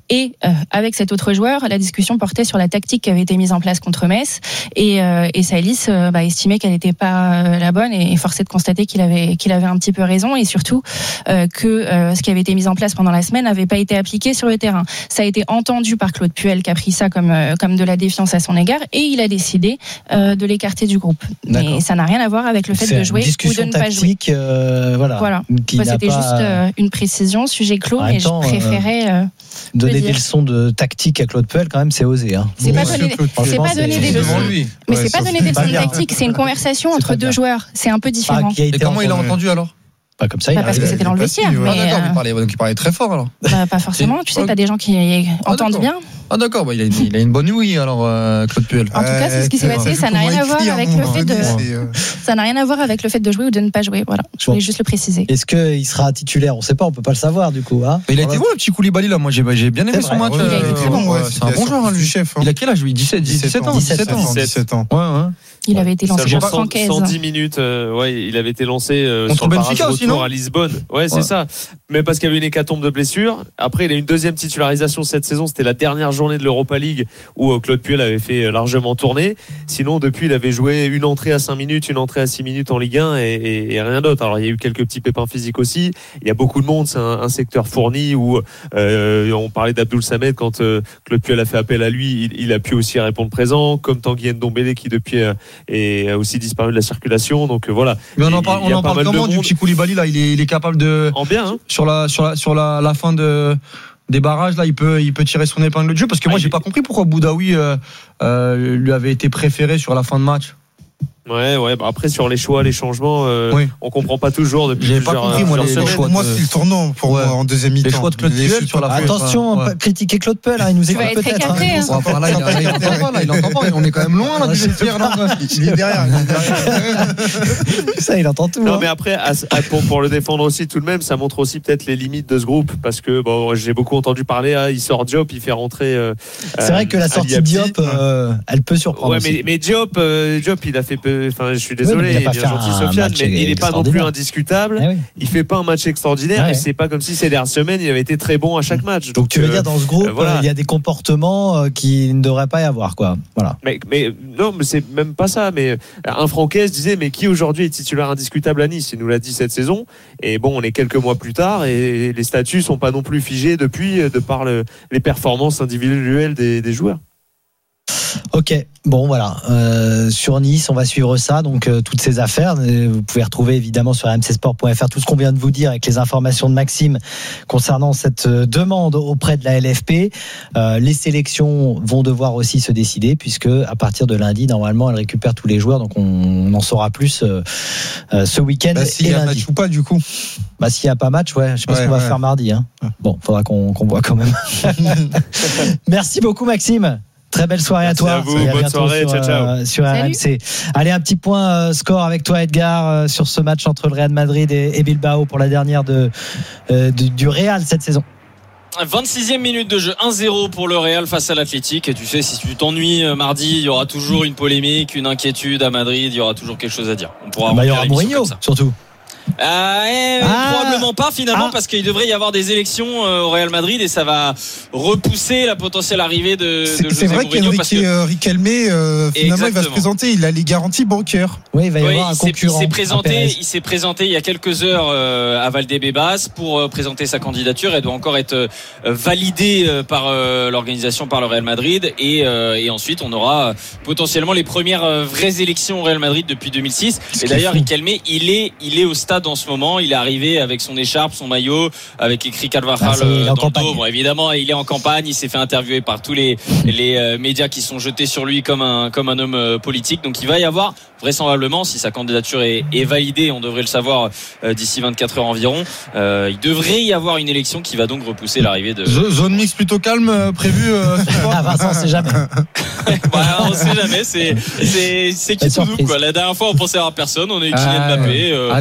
Et avec cet autre joueur, la discussion portait sur la tactique qui avait été mise en place contre Metz. Et Saëlis estimait qu'elle n'était pas la bonne et forcé de constater qu'il avait un petit peu raison et surtout que ce qui avait été mis en place pendant la semaine n'avait pas été appliqué sur le terrain. Ça a été entendu par Claude Puel qui a pris ça comme de la défiance à son égard et il a décidé de l'écarter du groupe. D'accord. Mais ça n'a rien à voir avec le fait de jouer ou de ne pas jouer. Tactique, voilà. C'était juste une précision, sujet clos, mais je préférais donner des leçons de tactique à Claude Puel, quand même, c'est osé. Hein. C'est pas donner des leçons. Mais c'est pas donner des leçons de tactique, c'est une conversation entre deux joueurs. C'est un peu différent. Et comment il a entendu alors? Pas comme ça. Parce que c'était dans le vestiaire. D'accord, il parlait très fort alors. Pas forcément. Tu sais, t'as des gens qui entendent bien. Ah d'accord, il a une bonne ouïe alors Claude Puel. En tout cas, c'est ce qui s'est passé. Ça n'a rien à voir avec le fait de. Ça n'a rien à voir avec le fait de jouer ou de ne pas jouer. Voilà. Je voulais juste le préciser. Est-ce qu'il sera titulaire? On ne sait pas. On peut pas le savoir du coup. Hein. Mais il a été bon le petit Koulibaly là. Moi j'ai bien aimé son match. C'est un bon joueur lui, chef. Il a quel âge lui? 17 ans. Ouais. Il avait été lancé par Francaise. 110 minutes, il avait été lancé sur le barrage retour à Lisbonne. Ouais, c'est ça. Mais parce qu'il y avait une hécatombe de blessures. Après, il a eu une deuxième titularisation cette saison. C'était la dernière journée de l'Europa League où Claude Puel avait fait largement tourner. Sinon, depuis, il avait joué une entrée à 5 minutes, une entrée à 6 minutes en Ligue 1 et rien d'autre. Alors, il y a eu quelques petits pépins physiques aussi. Il y a beaucoup de monde. C'est un secteur fourni où on parlait d'Abdoul Samed quand Claude Puel a fait appel à lui. Il a pu aussi répondre présent, comme Tanguy Ndombele qui depuis et a aussi disparu de la circulation. Donc voilà. Mais on en parle comment du petit Koulibaly là? Il est capable de en bien hein. sur la fin des barrages là, il peut tirer son épingle de jeu parce que moi j'ai pas compris pourquoi Boudaoui lui avait été préféré sur la fin de match. Ouais, après sur les choix, les changements, on comprend pas toujours depuis plusieurs semaines. J'ai pas compris les choix. Moi, c'est le tournant pour moi en deuxième mi-temps. Les choix de Claude Puel sur la fin. Attention, critiquer Claude Puel, il nous écoute peut-être. Il entend pas. On est quand même loin là du vestiaire. Il est derrière. Ça, il entend tout. Non, mais après, pour le défendre aussi tout de même, ça montre aussi peut-être les limites de ce groupe parce que j'ai beaucoup entendu parler. Il sort Diop, il fait rentrer. C'est vrai que la sortie de Diop, elle peut surprendre. Ouais, mais Diop, il a fait peu. Enfin, je suis désolé, il est bien gentil Sofiane, mais il n'est pas non plus indiscutable. Il fait pas un match extraordinaire et c'est pas comme si ces dernières semaines il avait été très bon à chaque match. Donc tu veux dire dans ce groupe, il y a des comportements qui ne devraient pas y avoir quoi. Voilà. Mais non, mais c'est même pas ça. Mais un Francaise disait mais qui aujourd'hui est titulaire indiscutable à Nice? Il nous l'a dit cette saison. Et bon, on est quelques mois plus tard et les statuts sont pas non plus figés depuis de par les performances individuelles des joueurs. Ok, bon voilà, sur Nice on va suivre ça, donc toutes ces affaires vous pouvez retrouver évidemment sur rmcsport.fr tout ce qu'on vient de vous dire avec les informations de Maxime concernant cette demande auprès de la LFP. Les sélections vont devoir aussi se décider puisque à partir de lundi normalement elles récupèrent tous les joueurs, donc on en saura plus ce week-end. S'il y a match ou pas du coup. S'il n'y a pas match, je sais pas ce qu'on va faire mardi. Hein. Bon, faudra qu'on voit quand même. Merci beaucoup Maxime. Très belle soirée. Merci à toi. à vous, bonne soirée, ciao. Sur RMC. Allez, un petit point score avec toi Edgar sur ce match entre le Real Madrid et Bilbao pour la dernière du Real cette saison. 26e minute de jeu, 1-0 pour le Real face à l'Athletic. Et tu sais, si tu t'ennuies mardi, il y aura toujours une polémique, une inquiétude à Madrid, il y aura toujours quelque chose à dire. On pourra il y aura Mourinho surtout. Probablement pas finalement parce qu'il devrait y avoir des élections au Real Madrid et ça va repousser la potentielle arrivée de José Mourinho. C'est vrai qu'Enrique Riquelme finalement il va se présenter, il a les garanties bancaires. Oui, il va y avoir un concurrent. Il s'est présenté il y a quelques heures à Valdebebas pour présenter sa candidature. Elle doit encore être validée par l'organisation, par le Real Madrid et ensuite on aura potentiellement les premières vraies élections au Real Madrid depuis 2006. Et d'ailleurs Riquelme il est au stade en ce moment, il est arrivé avec son écharpe, son maillot, avec écrit Carvajal dans le dos. Bon, évidemment, il est en campagne, il s'est fait interviewer par tous les médias qui sont jetés sur lui comme un homme politique. Donc il va y avoir vraisemblablement, si sa candidature est validée, on devrait le savoir d'ici 24 heures environ, il devrait y avoir une élection qui va donc repousser l'arrivée de... Zone mix plutôt calme prévue Vincent, on sait jamais. On sait jamais, c'est qui tout nous quoi. La dernière fois on pensait avoir personne, on a eu Kylian Mbappé. Allez Jude,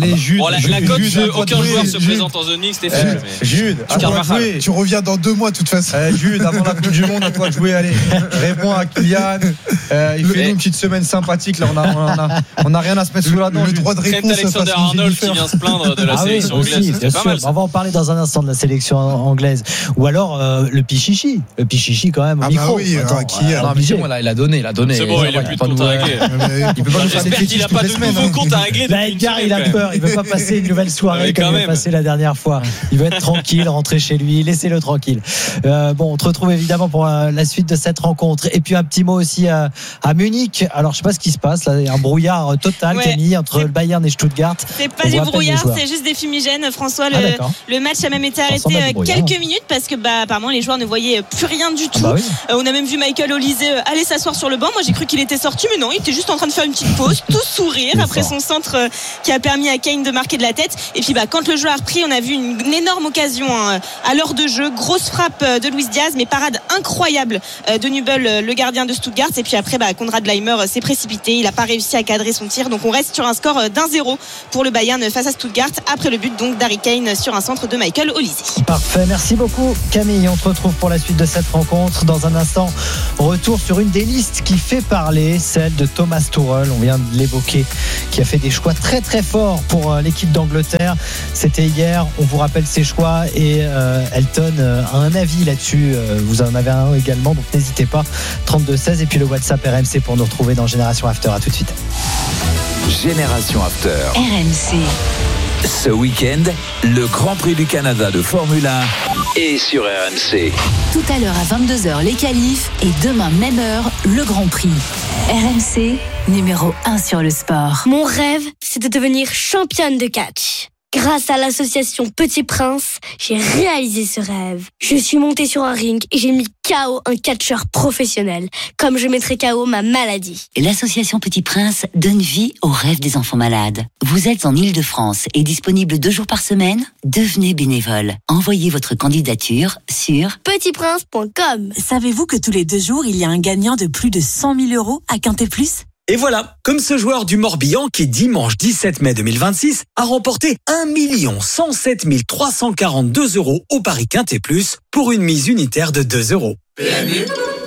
Bon, la cote de aucun joueur se présente en zone mixte est faible. Jude, tu reviens dans 2 mois de toute façon. Jude, avant la Coupe du Monde, à toi de jouer. Allez, réponds à Kylian. Il fait une petite semaine sympathique. Là, on a rien à se mettre sous la dent. Le droit de réponse. Alexander-Arnold qui vient se plaindre de la sélection anglaise. Bien sûr. On va en parler dans un instant de la sélection anglaise. Ou alors le Pichichi. Le Pichichi quand même au micro. Bah oui, il a donné. C'est bon, il a plus de compte à régler. Il peut pas nous faire des J'espère qu'il n'a pas de nouveau compte à régler. Edgar, il a peur. Il veut pas passer une nouvelle soirée comme il a passé la dernière fois. Il veut être tranquille, rentrer chez lui. Laissez-le tranquille. Bon, on te retrouve évidemment pour la suite de cette rencontre. Et puis un petit mot aussi à Munich. Alors, je sais pas ce qui se passe. Là, il y a un brouillard total, Camille, entre le Bayern et Stuttgart. C'est pas du brouillard, c'est juste des fumigènes. François, le match a même été arrêté quelques minutes parce que apparemment les joueurs ne voyaient plus rien du tout. On a même vu Michael Olise aller s'asseoir sur le banc. Moi, j'ai cru qu'il était sorti, mais non, il était juste en train de faire une petite pause, tout sourire après son centre qui a permis à Kane de marquer de la tête. Et puis quand le joueur a repris, on a vu une énorme occasion à l'heure de jeu, grosse frappe de Luis Diaz, mais parade incroyable de Nübel, le gardien de Stuttgart. Et puis après, Konrad Laimer s'est précipité, il n'a pas réussi à cadrer son tir, donc on reste sur un score d'1-0 pour le Bayern face à Stuttgart après le but donc d'Harry Kane sur un centre de Michael Olise. Parfait, merci beaucoup Camille. On se retrouve pour la suite de cette rencontre dans un instant. Retour sur une des listes qui fait parler, celle de Thomas Tuchel, on vient de l'évoquer, qui a fait des choix très très forts pour l'équipe d'Angleterre. C'était hier, on vous rappelle ses choix et Elton a un avis là-dessus, vous en avez un également, donc n'hésitez pas. 32-16 et puis le WhatsApp RMC pour nous retrouver dans Génération After. À tout de suite. Génération After RMC. Ce week-end, le Grand Prix du Canada de Formule 1 est sur RMC. Tout à l'heure à 22h, les qualifs et demain, même heure, le Grand Prix. RMC, numéro 1 sur le sport. Mon rêve, c'est de devenir championne de catch. Grâce à l'association Petit Prince, j'ai réalisé ce rêve. Je suis montée sur un ring et j'ai mis KO un catcheur professionnel, comme je mettrai KO ma maladie. L'association Petit Prince donne vie aux rêves des enfants malades. Vous êtes en Île-de-France et disponible 2 jours par semaine ? Devenez bénévole. Envoyez votre candidature sur petitprince.com. Savez-vous que tous les 2 jours, il y a un gagnant de plus de 100 000 € à Quintet Plus ? Et voilà, comme ce joueur du Morbihan qui, dimanche 17 mai 2026, a remporté 1 107 342 € au Paris Quintet Plus pour une mise unitaire de 2 €. PMU.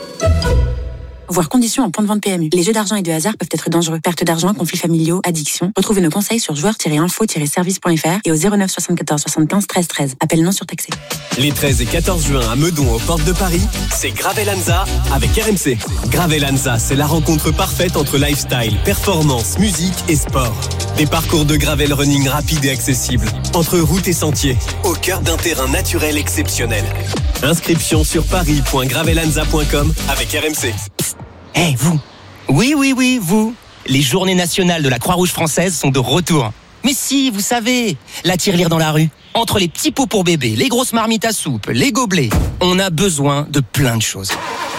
Voir conditions en point de vente PMU. Les jeux d'argent et de hasard peuvent être dangereux. Perte d'argent, conflits familiaux, addiction. Retrouvez nos conseils sur joueurs-info-service.fr et au 09 74 75 13 13. Appel non surtaxé. Les 13 et 14 juin à Meudon, aux portes de Paris, c'est Gravelanza avec RMC. Gravelanza, c'est la rencontre parfaite entre lifestyle, performance, musique et sport. Des parcours de gravel running rapides et accessibles, entre routes et sentiers, au cœur d'un terrain naturel exceptionnel. Inscription sur paris.gravelanza.com avec RMC. Hey, vous. Oui, vous. Les journées nationales de la Croix-Rouge française sont de retour. Mais si, vous savez, la tirelire dans la rue, entre les petits pots pour bébé, les grosses marmites à soupe, les gobelets, on a besoin de plein de choses.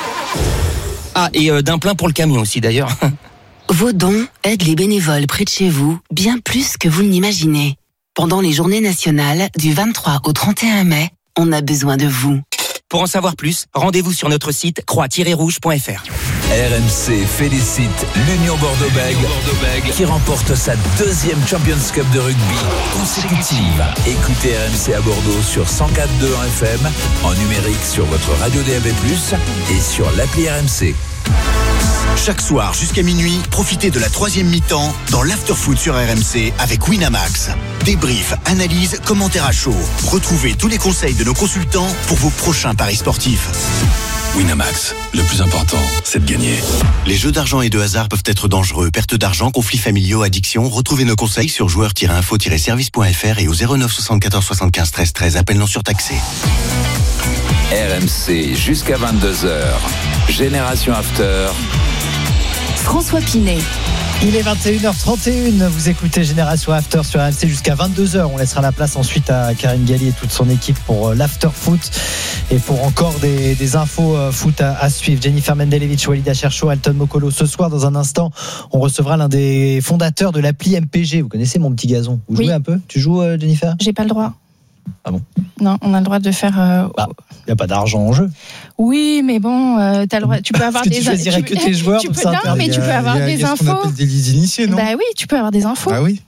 Ah, et d'un plein pour le camion aussi d'ailleurs. Vos dons aident les bénévoles près de chez vous bien plus que vous ne l'imaginez. Pendant les journées nationales du 23 au 31 mai, on a besoin de vous. Pour en savoir plus, rendez-vous sur notre site croix-rouge.fr. RMC félicite l'Union Bordeaux-Bègles qui remporte sa 2e Champions Cup de rugby consécutive. Écoutez RMC à Bordeaux sur 104.2 FM, en numérique sur votre radio DAB+, et sur l'appli RMC. Chaque soir jusqu'à minuit, profitez de la 3e mi-temps dans l'Afterfoot sur RMC avec Winamax. Débrief, analyse, commentaires à chaud. Retrouvez tous les conseils de nos consultants pour vos prochains paris sportifs. Winamax, le plus important, c'est de gagner. Les jeux d'argent et de hasard peuvent être dangereux. Perte d'argent, conflits familiaux, addiction. Retrouvez nos conseils sur joueurs-info-service.fr et au 09 74 75 13 13. Appel non surtaxé. RMC jusqu'à 22h. Génération After. François Pinet. Il est 21h31, vous écoutez Génération After sur RMC jusqu'à 22h. On laissera la place ensuite à Karine Galli et toute son équipe pour l'After Foot et pour encore des infos foot à suivre. Jennifer Mendelevich, Walida Chercho, Alton Mokolo. Ce soir, dans un instant, on recevra l'un des fondateurs de l'appli MPG. Vous connaissez Mon Petit Gazon? Vous jouez un peu? Tu joues, Jennifer? J'ai pas le droit. Ah bon? Non, on a le droit de faire. Il n'y a pas d'argent en jeu. Oui, mais bon, t'as le droit. Tu peux avoir des. Tu choisirais que tes joueurs. Non, mais tu peux avoir des infos. Ce qu'on appelle des leads initiés, non? Bah oui, tu peux avoir des infos. Ah oui.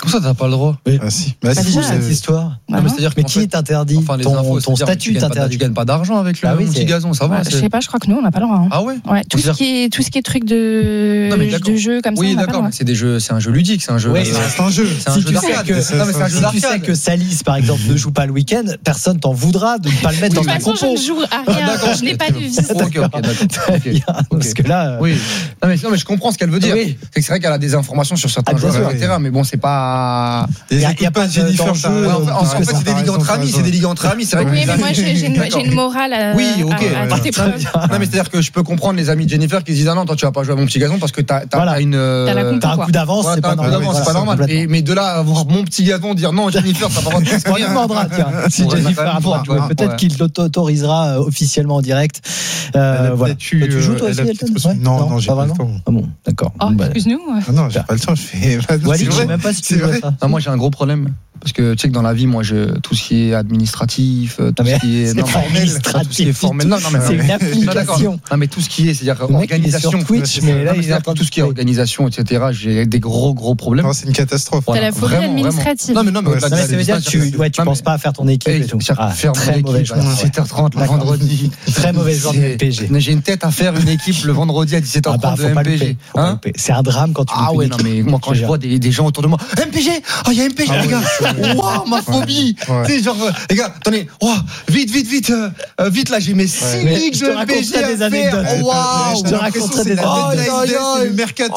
Comment ça, t'as pas le droit? Ah si. Bah, c'est si, cette histoire. Non, mais c'est-à-dire mais qui est interdit? Enfin, les infos, ton statut t'interdit. Tu gagnes pas d'argent avec le petit gazon, ça va? Je sais pas, je crois que nous, on n'a pas le droit. Hein. Ah ouais? Ouais, tout ce qui est truc de jeu comme ça. Oui, d'accord, mais c'est des jeux, c'est un jeu ludique, c'est un jeu. Oui, c'est un jeu. Si tu sais que Salis, par exemple, ne joue pas le week-end, personne t'en voudra de ne pas le mettre dans ta compo. De toute façon, je ne joue à rien. Je n'ai pas de vie. Ok, d'accord. Parce que là. Oui. Non, mais je comprends ce qu'elle veut dire. C'est vrai qu'elle a des informations sur certains joueurs, etc. Mais bon, c'est pas. Il n'y a pas de Jennifer jeu. En fait, c'est des ligues entre amis. C'est des ligues entre amis. C'est vrai. Oui, mais moi, j'ai une morale à toute épreuve. Non, mais c'est-à-dire que je peux comprendre les amis de Jennifer qui disent ah non, toi tu vas pas jouer à mon petit gazon parce que t'as un coup d'avance, c'est pas normal. Mais de là avoir mon petit gazon dire non, Jennifer, ça va pas. On lui demandera, tiens, si Jennifer a droit. Peut-être qu'il l'autorisera officiellement en direct. Voilà. Tu joues toi aussi, Elton? Non, j'ai pas le temps. Ah bon, d'accord. Excuse-nous. Non, j'ai pas le temps. Je fais. Walid, je sais même pas si tu veux ça. Moi, j'ai un gros problème. Parce que tu sais que dans la vie, moi, tout ce qui est administratif, tout ce qui est formel, c'est une application. Non, mais tout ce qui est, c'est-à-dire organisation, Twitch, mais là, tout ce qui est organisation, etc. J'ai des gros problèmes. C'est une catastrophe. T'as la phobie administrative. Non, mais ça veut dire que tu penses pas à faire ton équipe et tout. Faire très mauvais joueur. 17h30 le vendredi. Très mauvais joueur de MPG. J'ai une tête à faire une équipe le vendredi à 17h30 de MPG. C'est un drame quand tu Ah ouais, non, mais moi, quand je vois des gens autour de moi, MPG, oh, il y a MPG, les gars. Waouh, ma phobie. Tu sais, genre, les gars, attendez, vite, là, j'ai mes 6 ligues de MPG à faire. Waouh, je te raconterai des anecdotes. Le mercato,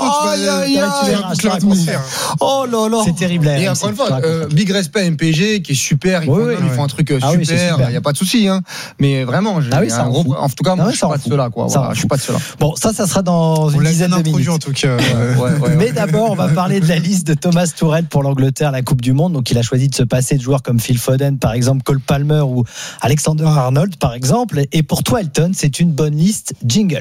oh là là. C'est terrible. Et encore une fois, big respect à MPG qui est super. Ils font un truc super. Il n'y a pas de souci, hein. Mais vraiment, j'ai un gros. En tout cas, moi, je suis pas de ceux-là, quoi. Je suis pas de ceux-là. Bon, ça sera dans une dizaine de minutes. En tout cas. Mais d'abord, on va parler de la liste de Thomas Tuchel pour l'Angleterre, la Coupe du Monde. Donc, il a choisi de se passer de joueurs comme Phil Foden, par exemple, Cole Palmer ou Alexander Arnold, par exemple. Et pour toi, Elton, c'est une bonne liste. Jingle.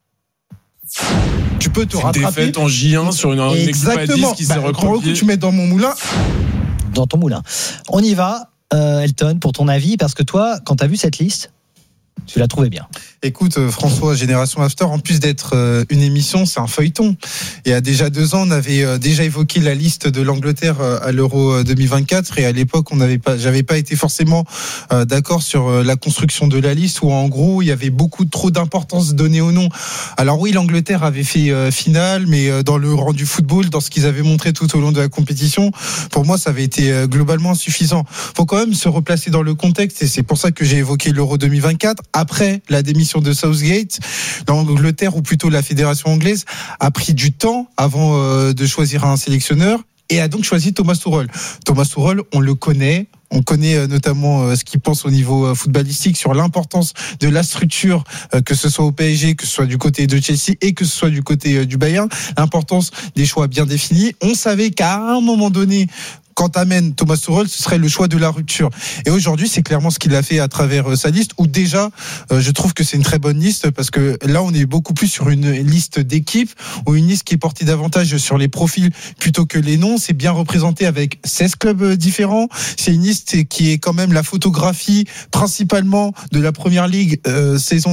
Tu peux te rattraper. Une défaite en J1 sur une équipe à 10 qui s'est recroquée. Tu mets dans mon moulin. Dans ton moulin. On y va, Elton, pour ton avis, parce que toi, quand tu as vu cette liste, tu l'as trouvé bien. Écoute, François, Génération After, en plus d'être une émission, c'est un feuilleton. Il y a déjà 2 ans, on avait déjà évoqué la liste de l'Angleterre à l'Euro 2024, et à l'époque, j'avais pas été forcément d'accord sur la construction de la liste, où en gros, il y avait trop d'importance donnée au nom. Alors oui, l'Angleterre avait fait finale, mais dans le rang du football, dans ce qu'ils avaient montré tout au long de la compétition, pour moi, ça avait été globalement insuffisant. Faut quand même se replacer dans le contexte, et c'est pour ça que j'ai évoqué l'Euro 2024. Après la démission de Southgate, l'Angleterre, ou plutôt la fédération anglaise, a pris du temps avant de choisir un sélectionneur et a donc choisi Thomas Tuchel. Thomas Tuchel, on le connaît. On connaît notamment ce qu'il pense au niveau footballistique sur l'importance de la structure, que ce soit au PSG, que ce soit du côté de Chelsea et que ce soit du côté du Bayern, l'importance des choix bien définis. On savait qu'à un moment donné, quand amène Thomas Tuchel, ce serait le choix de la rupture. Et aujourd'hui, c'est clairement ce qu'il a fait à travers sa liste, où déjà, je trouve que c'est une très bonne liste, parce que là, on est beaucoup plus sur une liste d'équipes, ou une liste qui est portée davantage sur les profils plutôt que les noms. C'est bien représenté avec 16 clubs différents. C'est une liste qui est quand même la photographie principalement de la Première Ligue saison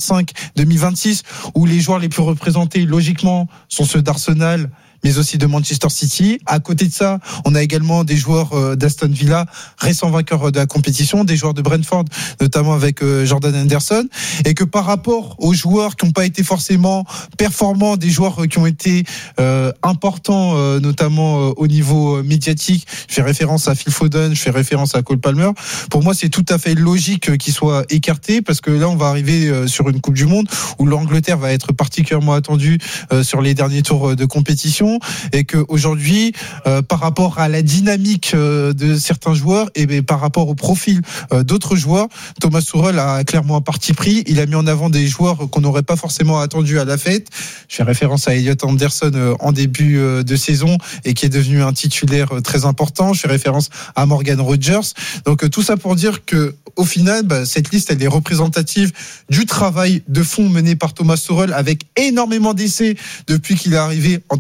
2025-2026, où les joueurs les plus représentés, logiquement, sont ceux d'Arsenal, mais aussi de Manchester City. À côté de ça, on a également des joueurs d'Aston Villa, récents vainqueurs de la compétition, des joueurs de Brentford, notamment avec Jordan Henderson, et que par rapport aux joueurs qui n'ont pas été forcément performants, des joueurs qui ont été importants, notamment au niveau médiatique, je fais référence à Phil Foden, je fais référence à Cole Palmer, pour moi c'est tout à fait logique qu'ils soient écartés, parce que là on va arriver sur une Coupe du Monde où l'Angleterre va être particulièrement attendue sur les derniers tours de compétition, et que aujourd'hui, par rapport à la dynamique de certains joueurs et par rapport au profil d'autres joueurs, Thomas Tuchel a clairement un parti pris. Il a mis en avant des joueurs qu'on n'aurait pas forcément attendus à la fête. Je fais référence à Elliot Anderson en début de saison et qui est devenu un titulaire très important. Je fais référence à Morgan Rogers. Donc tout ça pour dire que au final, cette liste elle est représentative du travail de fond mené par Thomas Tuchel, avec énormément d'essais depuis qu'il est arrivé en tant que sélectionneur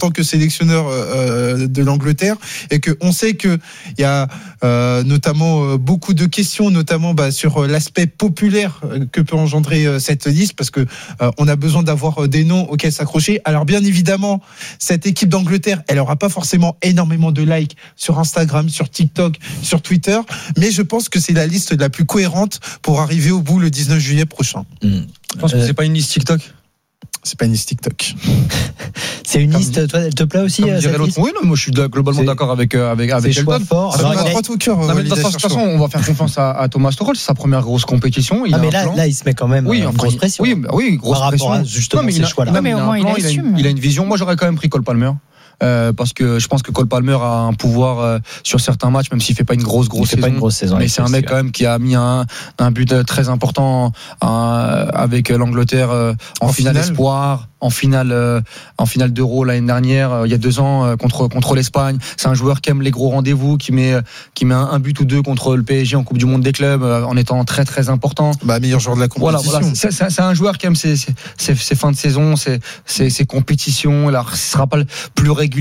sélectionneur de l'Angleterre, et que on sait que il y a notamment beaucoup de questions, notamment sur l'aspect populaire que peut engendrer cette liste, parce que on a besoin d'avoir des noms auxquels s'accrocher. Alors bien évidemment, cette équipe d'Angleterre, elle aura pas forcément énormément de likes sur Instagram, sur TikTok, sur Twitter, mais je pense que c'est la liste la plus cohérente pour arriver au bout le 19 juillet prochain. Je pense que c'est pas une liste TikTok. C'est pas une liste TikTok. C'est une liste, toi, elle te plaît aussi, cette liste ? Oui, non, moi je suis globalement d'accord avec choix fort. On a droit au cœur. De toute façon, on va faire confiance à Thomas Tuchel, c'est sa première grosse compétition. Mais là, il se met quand même grosse pression. Oui, grosse pression. Par rapport à justement ces choix-là. Mais au moins, il assume. Il a une vision. Moi, j'aurais quand même pris Cole Palmer. Parce que je pense que Cole Palmer a un pouvoir sur certains matchs, même s'il fait pas une grosse saison. Mais c'est un mec quand même qui a mis un but très important avec l'Angleterre en finale espoir, en finale d'Euro l'année dernière, il y a 2 ans contre l'Espagne. C'est un joueur qui aime les gros rendez-vous, qui met un but ou 2 contre le PSG en Coupe du Monde des clubs en étant très très important. Meilleur joueur de la compétition. Voilà. C'est un joueur qui aime ses fins de saison, ses compétitions. Alors, ce sera pas le plus régulier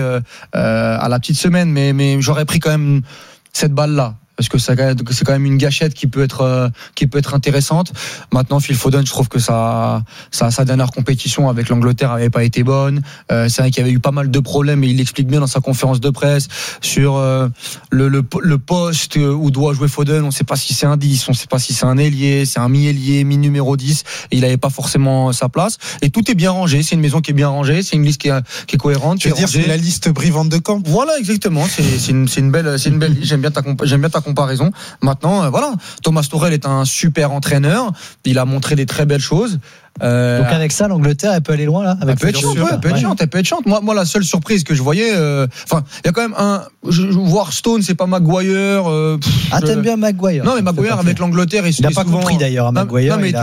à la petite semaine, mais j'aurais pris quand même cette balle là. Parce que c'est quand même une gâchette qui peut être intéressante. Maintenant, Phil Foden, je trouve que sa dernière compétition avec l'Angleterre avait pas été bonne. C'est vrai qu'il y avait eu pas mal de problèmes, et il l'explique bien dans sa conférence de presse sur le poste où doit jouer Foden. On ne sait pas si c'est un 10, on ne sait pas si c'est un ailier, c'est un mi-ailier, mi-numéro 10, et il n'avait pas forcément sa place. Et tout est bien rangé. C'est une maison qui est bien rangée. C'est une liste qui est cohérente. Je veux dire, c'est la liste Brie Van de Kamp. Voilà, exactement. C'est une belle liste. J'aime bien ta comparaison. Maintenant, voilà, Thomas Tuchel est un super entraîneur. Il a montré des très belles choses. Donc avec ça, l'Angleterre, elle peut aller loin là. Elle peut être chante. Moi, la seule surprise que je voyais, il y a quand même voir Stone, c'est pas Maguire. T'aimes bien Maguire? Non, mais Maguire avec l'Angleterre, il n'a pas compris d'ailleurs. Maguire, non, mais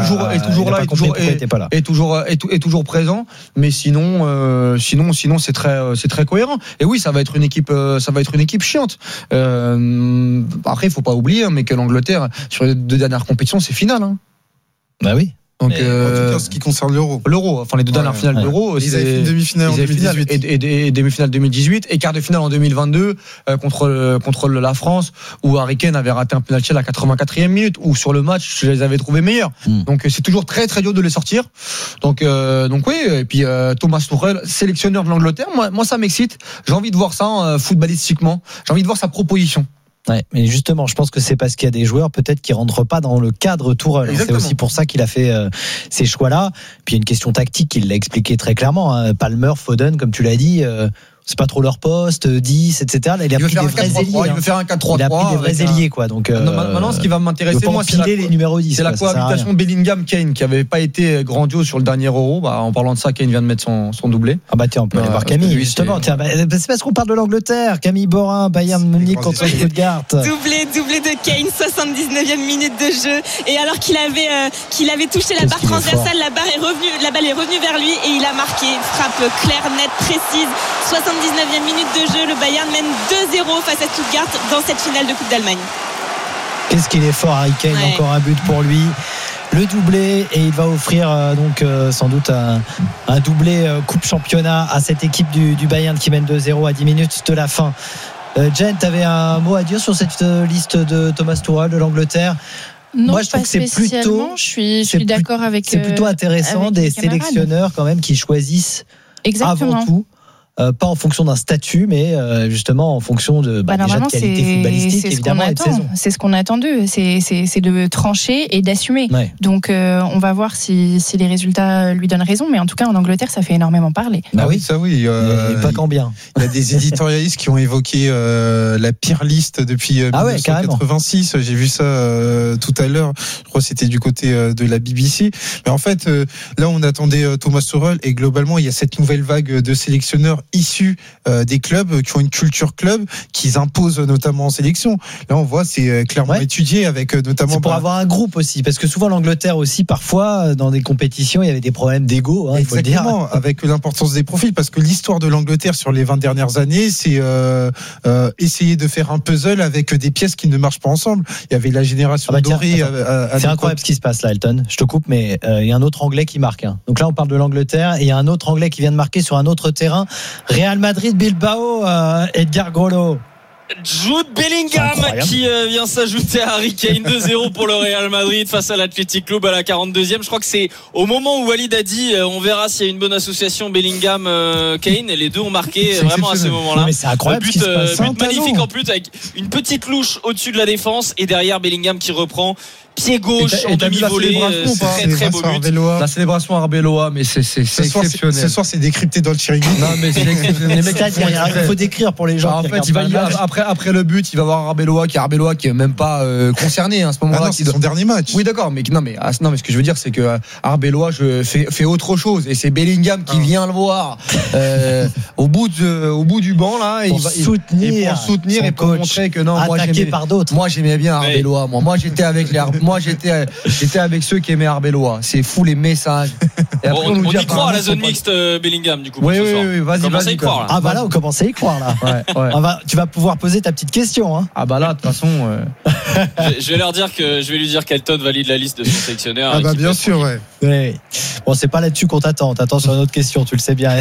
est toujours présent. Mais sinon, c'est très cohérent. Et oui, ça va être une équipe chiante. Après, il faut pas oublier, mais que l'Angleterre sur les 2 dernières compétitions, c'est finale. Bah oui. Donc, en tout cas, ce qui concerne l'Euro, enfin les 2 dernières finales d'Euro, ils avaient fait une demi-finale en 2018 et demi-finale 2018 et quart de finale en 2022 contre la France, où Harry Kane avait raté un penalty à la 84e minute, où sur le match je les avais trouvés meilleurs. Donc c'est toujours très très dur de les sortir. Donc oui, et puis Thomas Tuchel, sélectionneur de l'Angleterre, moi ça m'excite. J'ai envie de voir ça footballistiquement. J'ai envie de voir sa proposition. Ouais, mais justement, je pense que c'est parce qu'il y a des joueurs peut-être qui rentrent pas dans le cadre Tuchel. C'est aussi pour ça qu'il a fait ces choix-là. Puis il y a une question tactique, il l'a expliqué très clairement. Palmer, Foden, comme tu l'as dit, c'est pas trop leur poste, 10, etc. Là, il a pris des vrais ailiers. Il veut faire un 4-3-3. Il a pris des vrais ailiers, quoi. Donc, maintenant, ce qui va m'intéresser, moi, c'est les numéros 10. C'est la cohabitation Bellingham-Kane qui avait pas été grandiose sur le dernier Euro. En parlant de ça, Kane vient de mettre son doublé. Tiens, on peut aller voir Camille, justement. Tiens, c'est parce qu'on parle de l'Angleterre. Camille Borin, Bayern Munich contre Stuttgart. Doublé de Kane, 79e minute de jeu. Et alors qu'il avait touché la barre transversale, la balle est revenue vers lui et il a marqué. Frappe claire, nette, précise. 79e minute de jeu, le Bayern mène 2-0 face à Stuttgart dans cette finale de Coupe d'Allemagne. Qu'est-ce qu'il est fort, Harry Kane, encore un but pour lui. Le doublé, et il va offrir sans doute un doublé Coupe Championnat à cette équipe du Bayern qui mène 2-0 à 10 minutes de la fin. Jen, tu avais un mot à dire sur cette liste de Thomas Tuchel de l'Angleterre? Non, moi je trouve que c'est plutôt je suis d'accord avec c'est plutôt intéressant des sélectionneurs quand même qui choisissent avant tout pas en fonction d'un statut, mais justement en fonction de déjà de qualité footballistique, évidemment, et de saison. C'est ce qu'on a attendu, c'est de trancher et d'assumer. Ouais. Donc on va voir si les résultats lui donnent raison, mais en tout cas en Angleterre ça fait énormément parler. Oui, ça oui. Pas quand bien. Il y a des éditorialistes qui ont évoqué la pire liste depuis 1986. J'ai vu ça tout à l'heure. Je crois que c'était du côté de la BBC. Mais en fait, là on attendait Thomas Tuchel, et globalement il y a cette nouvelle vague de sélectionneurs issus des clubs qui ont une culture club qu'ils imposent notamment en sélection. Là on voit c'est clairement étudié avec notamment c'est pour avoir un groupe aussi, parce que souvent l'Angleterre aussi parfois dans des compétitions il y avait des problèmes d'ego, il faut le dire. Avec l'importance des profils, parce que l'histoire de l'Angleterre sur les 20 dernières années c'est essayer de faire un puzzle avec des pièces qui ne marchent pas ensemble. Il y avait la génération dorée c'est incroyable ce qui se passe là, Elton, je te coupe, mais il y a un autre Anglais qui marque, Donc là on parle de l'Angleterre et il y a un autre Anglais qui vient de marquer sur un autre terrain Real Madrid Bilbao, Edgar Grolo. Jude Bellingham qui vient s'ajouter à Harry Kane. 2-0 pour le Real Madrid face à l'Athletic Club à la 42e. Je crois que c'est au moment où Walid a dit on verra s'il y a une bonne association Bellingham-Kane, et les deux ont marqué vraiment à ce moment-là. Mais c'est incroyable. But magnifique en plus, avec une petite louche au-dessus de la défense, et derrière Bellingham qui reprend pied gauche en demi-volée. C'est très beau but. La célébration Arbeloa, mais c'est exceptionnel. Ce soir, c'est décrypté dans le chiringuito. Non, mais c'est exceptionnel. Il faut décrire pour les gens. En fait, après le but, il va voir Arbeloa qui est même pas concerné à ce moment-là. Non, c'est son dernier match. Oui, d'accord, mais ce que je veux dire, c'est que Arbeloa fait autre chose, et c'est Bellingham qui vient le voir au bout du banc là, pour soutenir et pour montrer que non, moi j'aimais bien Arbeloa. Moi j'étais avec ceux qui aimaient Arbeloa. C'est fou les messages. Et après, on y croit à la zone mixte Bellingham du coup. Oui, vas-y. Commencez à y croire là. Ah bah là, on commence à y croire là. Ouais. Tu vas pouvoir poser ta petite question. Hein. Ah bah là, de toute façon. Je vais lui dire qu'Elton valide la liste de son sélectionneur. Ah bah bien sûr, ouais. Oui. Bon, c'est pas là-dessus qu'on t'attend. T'attends sur une autre question, tu le sais bien.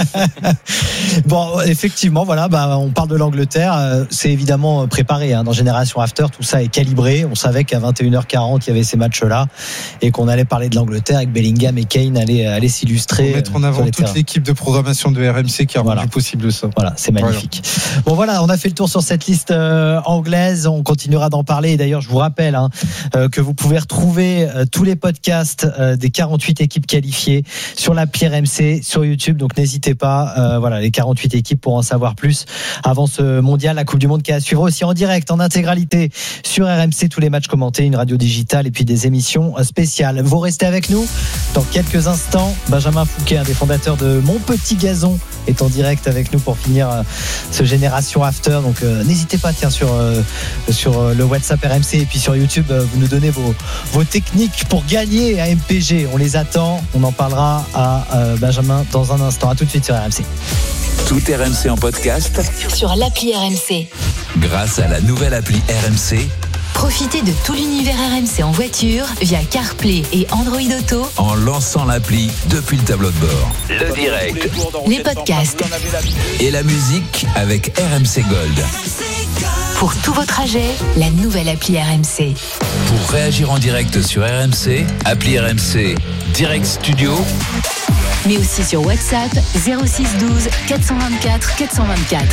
Bon, effectivement, voilà, on parle de l'Angleterre. C'est évidemment préparé dans Génération After. Tout ça est calibré. On savait qu'à 21h40, il y avait ces matchs-là et qu'on allait parler de l'Angleterre avec Bellingham et Kane allaient s'illustrer. Pour mettre en avant toute l'équipe de programmation de RMC qui a rendu possible ça. Voilà, c'est magnifique. Bon, voilà, on a fait le tour sur cette liste anglaise. On continuera d'en parler. Et d'ailleurs, je vous rappelle que vous pouvez retrouver tous les podcasts des 48 équipes qualifiées sur l'appli RMC, sur YouTube. Donc n'hésitez pas. Voilà, les 48 équipes pour en savoir plus avant ce mondial, la Coupe du Monde qui a à suivre aussi en direct, en intégralité sur RMC, tous les matchs commentés, une radio digitale et puis des émissions spéciales. Vous restez avec nous dans quelques instants. Benjamin Fouquet, un des fondateurs de Mon Petit Gazon, est en direct avec nous pour finir ce Génération After. Donc n'hésitez pas, sur le WhatsApp RMC et puis sur YouTube, vous nous donnez vos techniques pour gagner à MPG. On les attend. On en parlera à Benjamin dans un instant. À tout de suite sur RMC. Tout RMC en podcast sur l'appli RMC. Grâce à la nouvelle appli RMC. Profitez de tout l'univers RMC en voiture via CarPlay et Android Auto en lançant l'appli depuis le tableau de bord. Le direct, les podcasts et la musique avec RMC Gold. Pour tous vos trajets, la nouvelle appli RMC. Pour réagir en direct sur RMC, appli RMC Direct Studio. Mais aussi sur WhatsApp 06 12 424 424.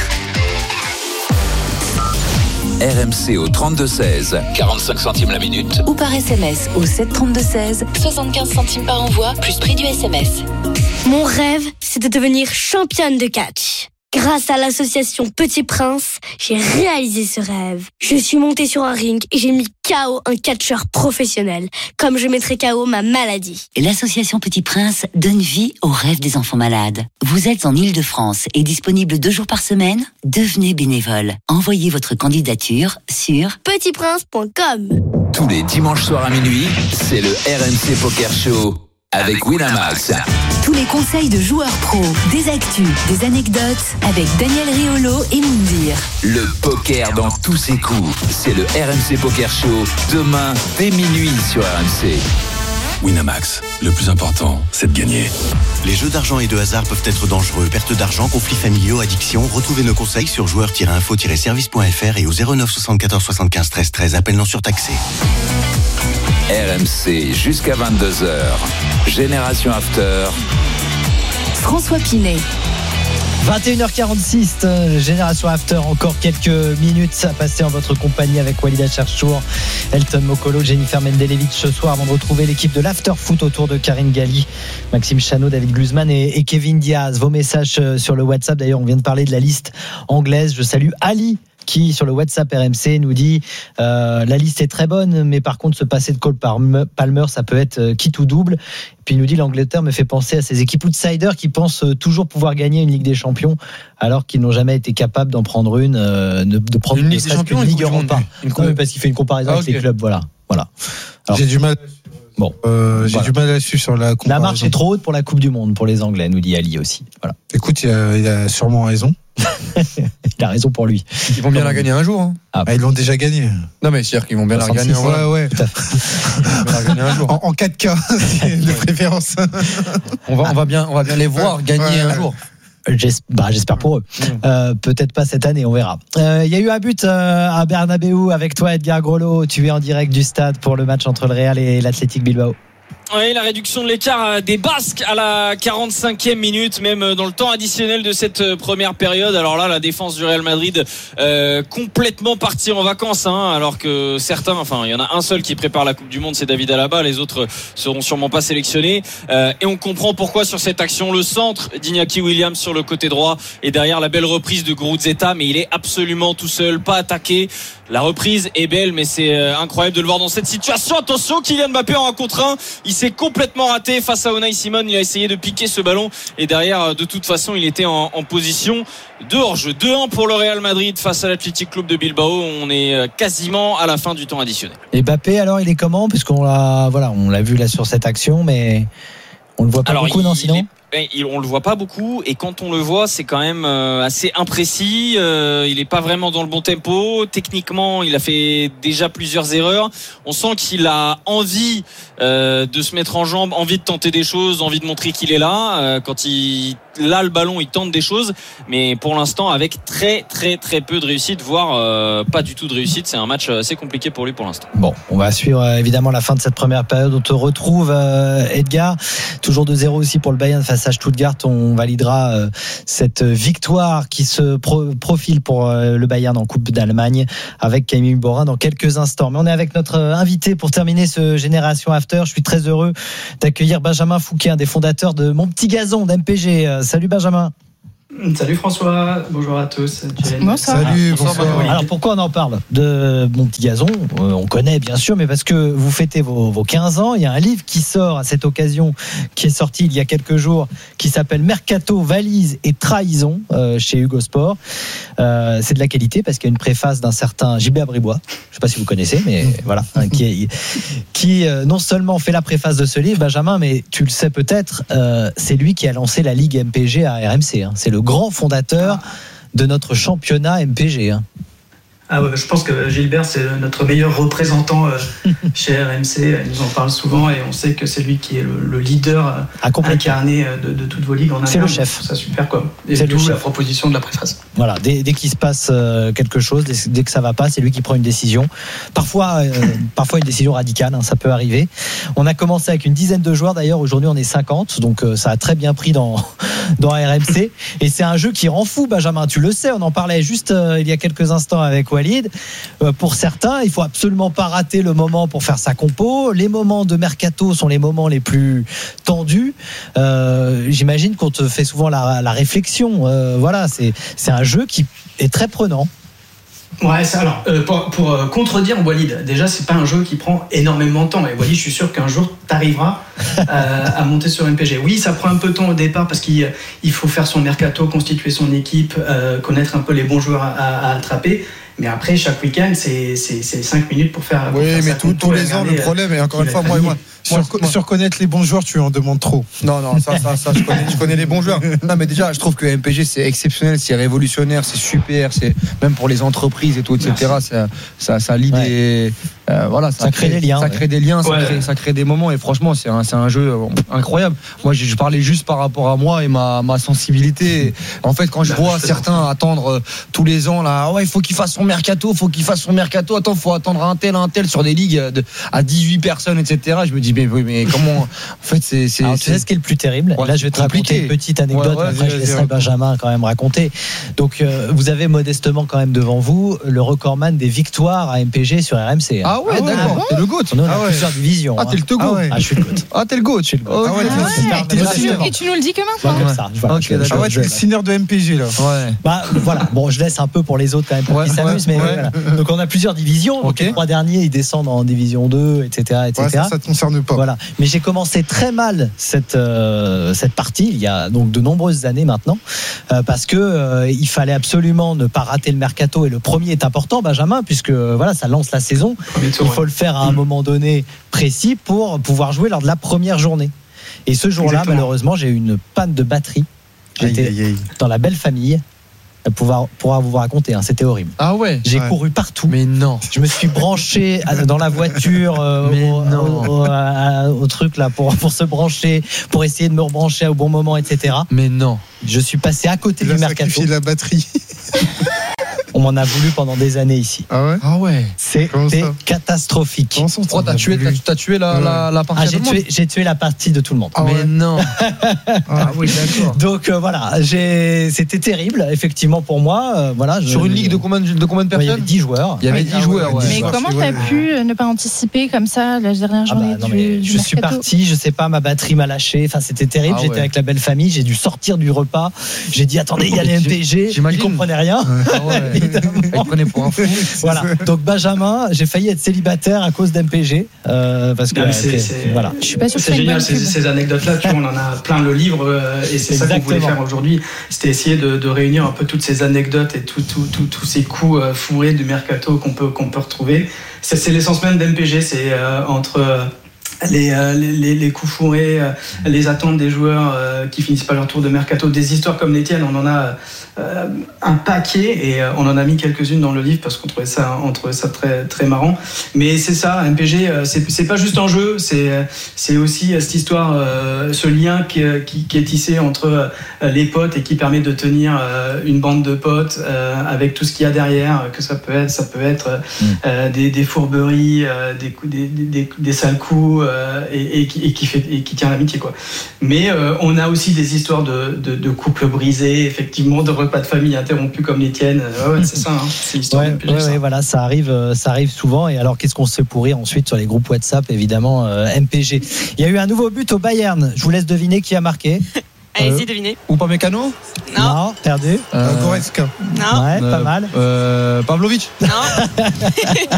RMC au 32-16, 45 centimes la minute. Ou par SMS au 732-16, 75 centimes par envoi, plus prix du SMS. Mon rêve, c'est de devenir championne de catch. Grâce à l'association Petit Prince, j'ai réalisé ce rêve. Je suis montée sur un ring et j'ai mis KO un catcheur professionnel, comme je mettrai KO ma maladie. L'association Petit Prince donne vie aux rêves des enfants malades. Vous êtes en Ile-de-France et disponible 2 jours par semaine ? Devenez bénévole. Envoyez votre candidature sur petitprince.com. Tous les dimanches soirs à minuit, c'est le RMC Poker Show avec Winamax. Tous les conseils de joueurs pros, des actus, des anecdotes avec Daniel Riolo et Moundir. Le poker dans tous ses coups, c'est le RMC Poker Show demain dès minuit sur RMC. Winamax, le plus important, c'est de gagner. Les jeux d'argent et de hasard peuvent être dangereux. Perte d'argent, conflits familiaux, addiction. Retrouvez nos conseils sur joueurs-info-service.fr et au 09 74 75 13 13. Appel non surtaxé. RMC jusqu'à 22h. Génération After. François Pinet. 21h46, Génération After, encore quelques minutes à passer en votre compagnie avec Walid Acharchour, Elton Mokolo, Jennifer Mendelevich ce soir avant de retrouver l'équipe de l'After Foot autour de Karine Galli, Maxime Chano, David Gluzman et Kevin Diaz. Vos messages sur le WhatsApp, d'ailleurs on vient de parler de la liste anglaise. Je salue Ali qui sur le WhatsApp RMC nous dit la liste est très bonne, mais par contre se passer de Cole Palmer, ça peut être quitte ou double. Et puis il nous dit l'Angleterre me fait penser à ces équipes outsiders qui pensent toujours pouvoir gagner une Ligue des Champions alors qu'ils n'ont jamais été capables d'en prendre de prendre une Ligue des Champions, une Ligue Europa. Non, parce qu'il fait une comparaison avec les clubs, voilà. Alors, j'ai du mal. Bon, du mal à suivre sur la comparaison. La marche est trop haute pour la Coupe du Monde pour les Anglais, nous dit Ali aussi. Voilà. Écoute, il a sûrement raison. Il a raison pour lui. Ils vont bien la gagner un jour. Hein. Ils l'ont déjà gagné. Non, mais c'est-à-dire qu'ils vont bien la gagner. Ouais. La gagner un jour. En 4K, de préférence. On va bien les voir gagner un jour. J'espère pour eux. Peut-être pas cette année, on verra. Il y a eu un but à Bernabéu avec toi, Edgar Grelot. Tu es en direct du stade pour le match entre le Real et l'Athletic Bilbao. Oui, la réduction de l'écart des Basques à la 45e minute, même dans le temps additionnel de cette première période. Alors là, la défense du Real Madrid complètement partie en vacances, alors que certains, il y en a un seul qui prépare la Coupe du Monde, c'est David Alaba. Les autres seront sûrement pas sélectionnés. Et on comprend pourquoi sur cette action. Le centre d'Iñaki Williams sur le côté droit et derrière la belle reprise de Gurutzeta, mais il est absolument tout seul, pas attaqué. La reprise est belle, mais c'est incroyable de le voir dans cette situation. Attention, Kylian Mbappé en 1 contre 1. Il s'est complètement raté face à Unai Simon. Il a essayé de piquer ce ballon et derrière, de toute façon, il était en position de hors-jeu. 2-1 pour le Real Madrid face à l'Athletic Club de Bilbao. On est quasiment à la fin du temps additionnel. Et Mbappé, alors, il est comment? Puisqu'on l'a vu là sur cette action, mais on le voit pas beaucoup, non, sinon? On le voit pas beaucoup et quand on le voit c'est quand même assez imprécis, il est pas vraiment dans le bon tempo, techniquement il a fait déjà plusieurs erreurs, on sent qu'il a envie de se mettre en jambe, envie de tenter des choses, envie de montrer qu'il est là, quand il a le ballon il tente des choses, mais pour l'instant avec très très très peu de réussite, voire pas du tout de réussite. C'est un match assez compliqué pour lui pour l'instant. Bon, on va suivre évidemment la fin de cette première période. On te retrouve Edgar, toujours 2-0 aussi pour le Bayern face à Stuttgart. On validera cette victoire qui se profile pour le Bayern en Coupe d'Allemagne avec Camille Borin dans quelques instants. Mais on est avec notre invité pour terminer ce Génération After. Je suis très heureux d'accueillir Benjamin Fouquet, un des fondateurs de Mon Petit Gazon d'MPG. Salut Benjamin. Salut François, bonjour à tous. Bonsoir. Salut, bonsoir. Alors pourquoi on en parle de Mon Petit Gazon? On connaît bien sûr, mais parce que vous fêtez vos 15 ans. Il y a un livre qui sort à cette occasion, qui est sorti il y a quelques jours, qui s'appelle Mercato, Valise et Trahison chez Hugo Sport. C'est de la qualité parce qu'il y a une préface d'un certain JB Abribois. Je ne sais pas si vous connaissez, mais voilà, qui non seulement fait la préface de ce livre, Benjamin, mais tu le sais peut-être, c'est lui qui a lancé la Ligue MPG à RMC. C'est le grand fondateur de notre championnat MPG. Ah ouais, je pense que Gilbert, c'est notre meilleur représentant chez RMC. Il nous en parle souvent et on sait que c'est lui qui est le leader incarné de toutes vos ligues en interne. C'est le chef. C'est super quoi. Et c'est d'où la proposition de la préface. Voilà, dès qu'il se passe quelque chose, dès que ça va pas, c'est lui qui prend une décision. Parfois une décision radicale, ça peut arriver. On a commencé avec une dizaine de joueurs. D'ailleurs, aujourd'hui, on est 50, donc ça a très bien pris dans RMC. Et c'est un jeu qui rend fou, Benjamin. Tu le sais, on en parlait juste il y a quelques instants avec Walid. Pour certains, il faut absolument pas rater le moment pour faire sa compo. Les moments de mercato sont les moments les plus tendus. J'imagine qu'on te fait souvent la réflexion. Voilà, c'est un jeu qui est très prenant. Ouais, alors pour contredire Walid, déjà c'est pas un jeu qui prend énormément de temps. Et Walid, je suis sûr qu'un jour t'arriveras à monter sur MPG. Oui, ça prend un peu de temps au départ parce qu'il faut faire son mercato, constituer son équipe, connaître un peu les bons joueurs à attraper. Mais après, chaque week-end, c'est 5 minutes pour faire. Oui, mais tous les ans, le problème, et encore une fois, moi, sur connaître les bons joueurs, tu en demandes trop. Non, ça je connais les bons joueurs. Non, mais déjà, je trouve que MPG, c'est exceptionnel, c'est révolutionnaire, c'est super, c'est même pour les entreprises et tout, etc. Ça lie des. Voilà, ça crée des liens. Ça crée des liens, ça crée des moments, et franchement, c'est un jeu incroyable. Moi, je parlais juste par rapport à moi et ma sensibilité. En fait, quand je vois certains attendre tous les ans, là, il faut qu'il fasse son mercato, attends, faut attendre un tel sur des ligues à 18 personnes, etc. Je me dis, mais comment, en fait, c'est. Alors, tu sais ce qui est le plus terrible? Là, je vais te raconter une petite anecdote, après je laisserai Benjamin quand même raconter. Donc, vous avez modestement quand même devant vous le recordman des victoires à MPG sur RMC. Ah ouais, d'accord. T'es le GOAT. On a plusieurs divisions. Ah, t'es le GOAT. Je suis le GOAT. Ah, t'es le GOAT. Et tu nous le dis que maintenant. Comme ça. Tu es le signeur de MPG là. Ouais. Bah voilà. Bon, je laisse un peu pour les autres quand même pour qu'ils s'amusent, mais voilà. Donc on a plusieurs divisions. Donc les 3 derniers ils descendent en division 2, etc. Ouais, ça te concerne pas. Voilà. Mais j'ai commencé très mal cette partie il y a donc de nombreuses années maintenant parce que il fallait absolument ne pas rater le mercato et le premier est important, Benjamin, puisque voilà, ça lance la saison. Il faut le faire à un moment donné précis pour pouvoir jouer lors de la première journée. Et ce jour-là, malheureusement, j'ai eu une panne de batterie. J'étais dans la belle famille. pourra vous raconter, hein, c'était horrible. Ah ouais. J'ai couru partout. Mais non. Je me suis branché dans la voiture au truc là pour se brancher, pour essayer de me rebrancher au bon moment, etc. Mais non. Je suis passé à côté du mercato. Sacrifié la batterie. On m'en a voulu pendant des années ici. Ah ouais. Ah ouais. C'était catastrophique. Pourquoi t'as tué la partie de tout le monde? J'ai tué la partie de tout le monde. Ah mais non. Ah oui, d'accord. Donc voilà, c'était terrible effectivement pour moi. Voilà. Sur une ligue de combien de personnes? Il y avait 10 joueurs. Il y avait 10 joueurs. Ouais. Mais comment t'as pu ne pas anticiper comme ça la dernière journée du Je suis parti, je sais pas, ma batterie m'a lâché. Enfin, c'était terrible. Ah J'étais ouais. avec la belle famille. J'ai dû sortir du repas. J'ai dit attendez, il y a les MPG. Ils comprenaient rien. Ah ouais. Ils prenaient pour un fou. Voilà. Donc Benjamin, j'ai failli être célibataire à cause d'MPG parce que voilà. Je suis pas sûr. C'est génial ces anecdotes-là. Tu vois, on en a plein le livre et c'est ça qu'on voulait faire aujourd'hui. C'était essayer de réunir un peu toutes ces anecdotes et tous ces coups fourrés du mercato qu'on peut retrouver. C'est l'essence même d'MPG. C'est entre les coups fourrés, les attentes des joueurs qui finissent pas leur tour de mercato, des histoires comme les tiennes, on en a un paquet et on en a mis quelques-unes dans le livre parce qu'on trouvait ça très très marrant. Mais c'est ça, MPG, c'est pas juste un jeu, c'est aussi cette histoire, ce lien qui est tissé entre les potes et qui permet de tenir une bande de potes avec tout ce qu'il y a derrière, que ça peut être des fourberies, des sales coups. Et qui tient l'amitié quoi. Mais on a aussi des histoires de couples brisés, effectivement, de repas de famille interrompus comme les tiennes. Ouais, c'est ça, hein. C'est l'histoire de MPG, ça. Voilà, ça arrive souvent. Et alors, qu'est-ce qu'on se fait pourrir ensuite sur les groupes WhatsApp, évidemment, MPG. Il y a eu un nouveau but au Bayern. Je vous laisse deviner qui a marqué. Allez-y, devinez. Ou pas Mécano? Non, perdu. Goretzka. Non. Ouais, pas mal. Pavlovic? Non.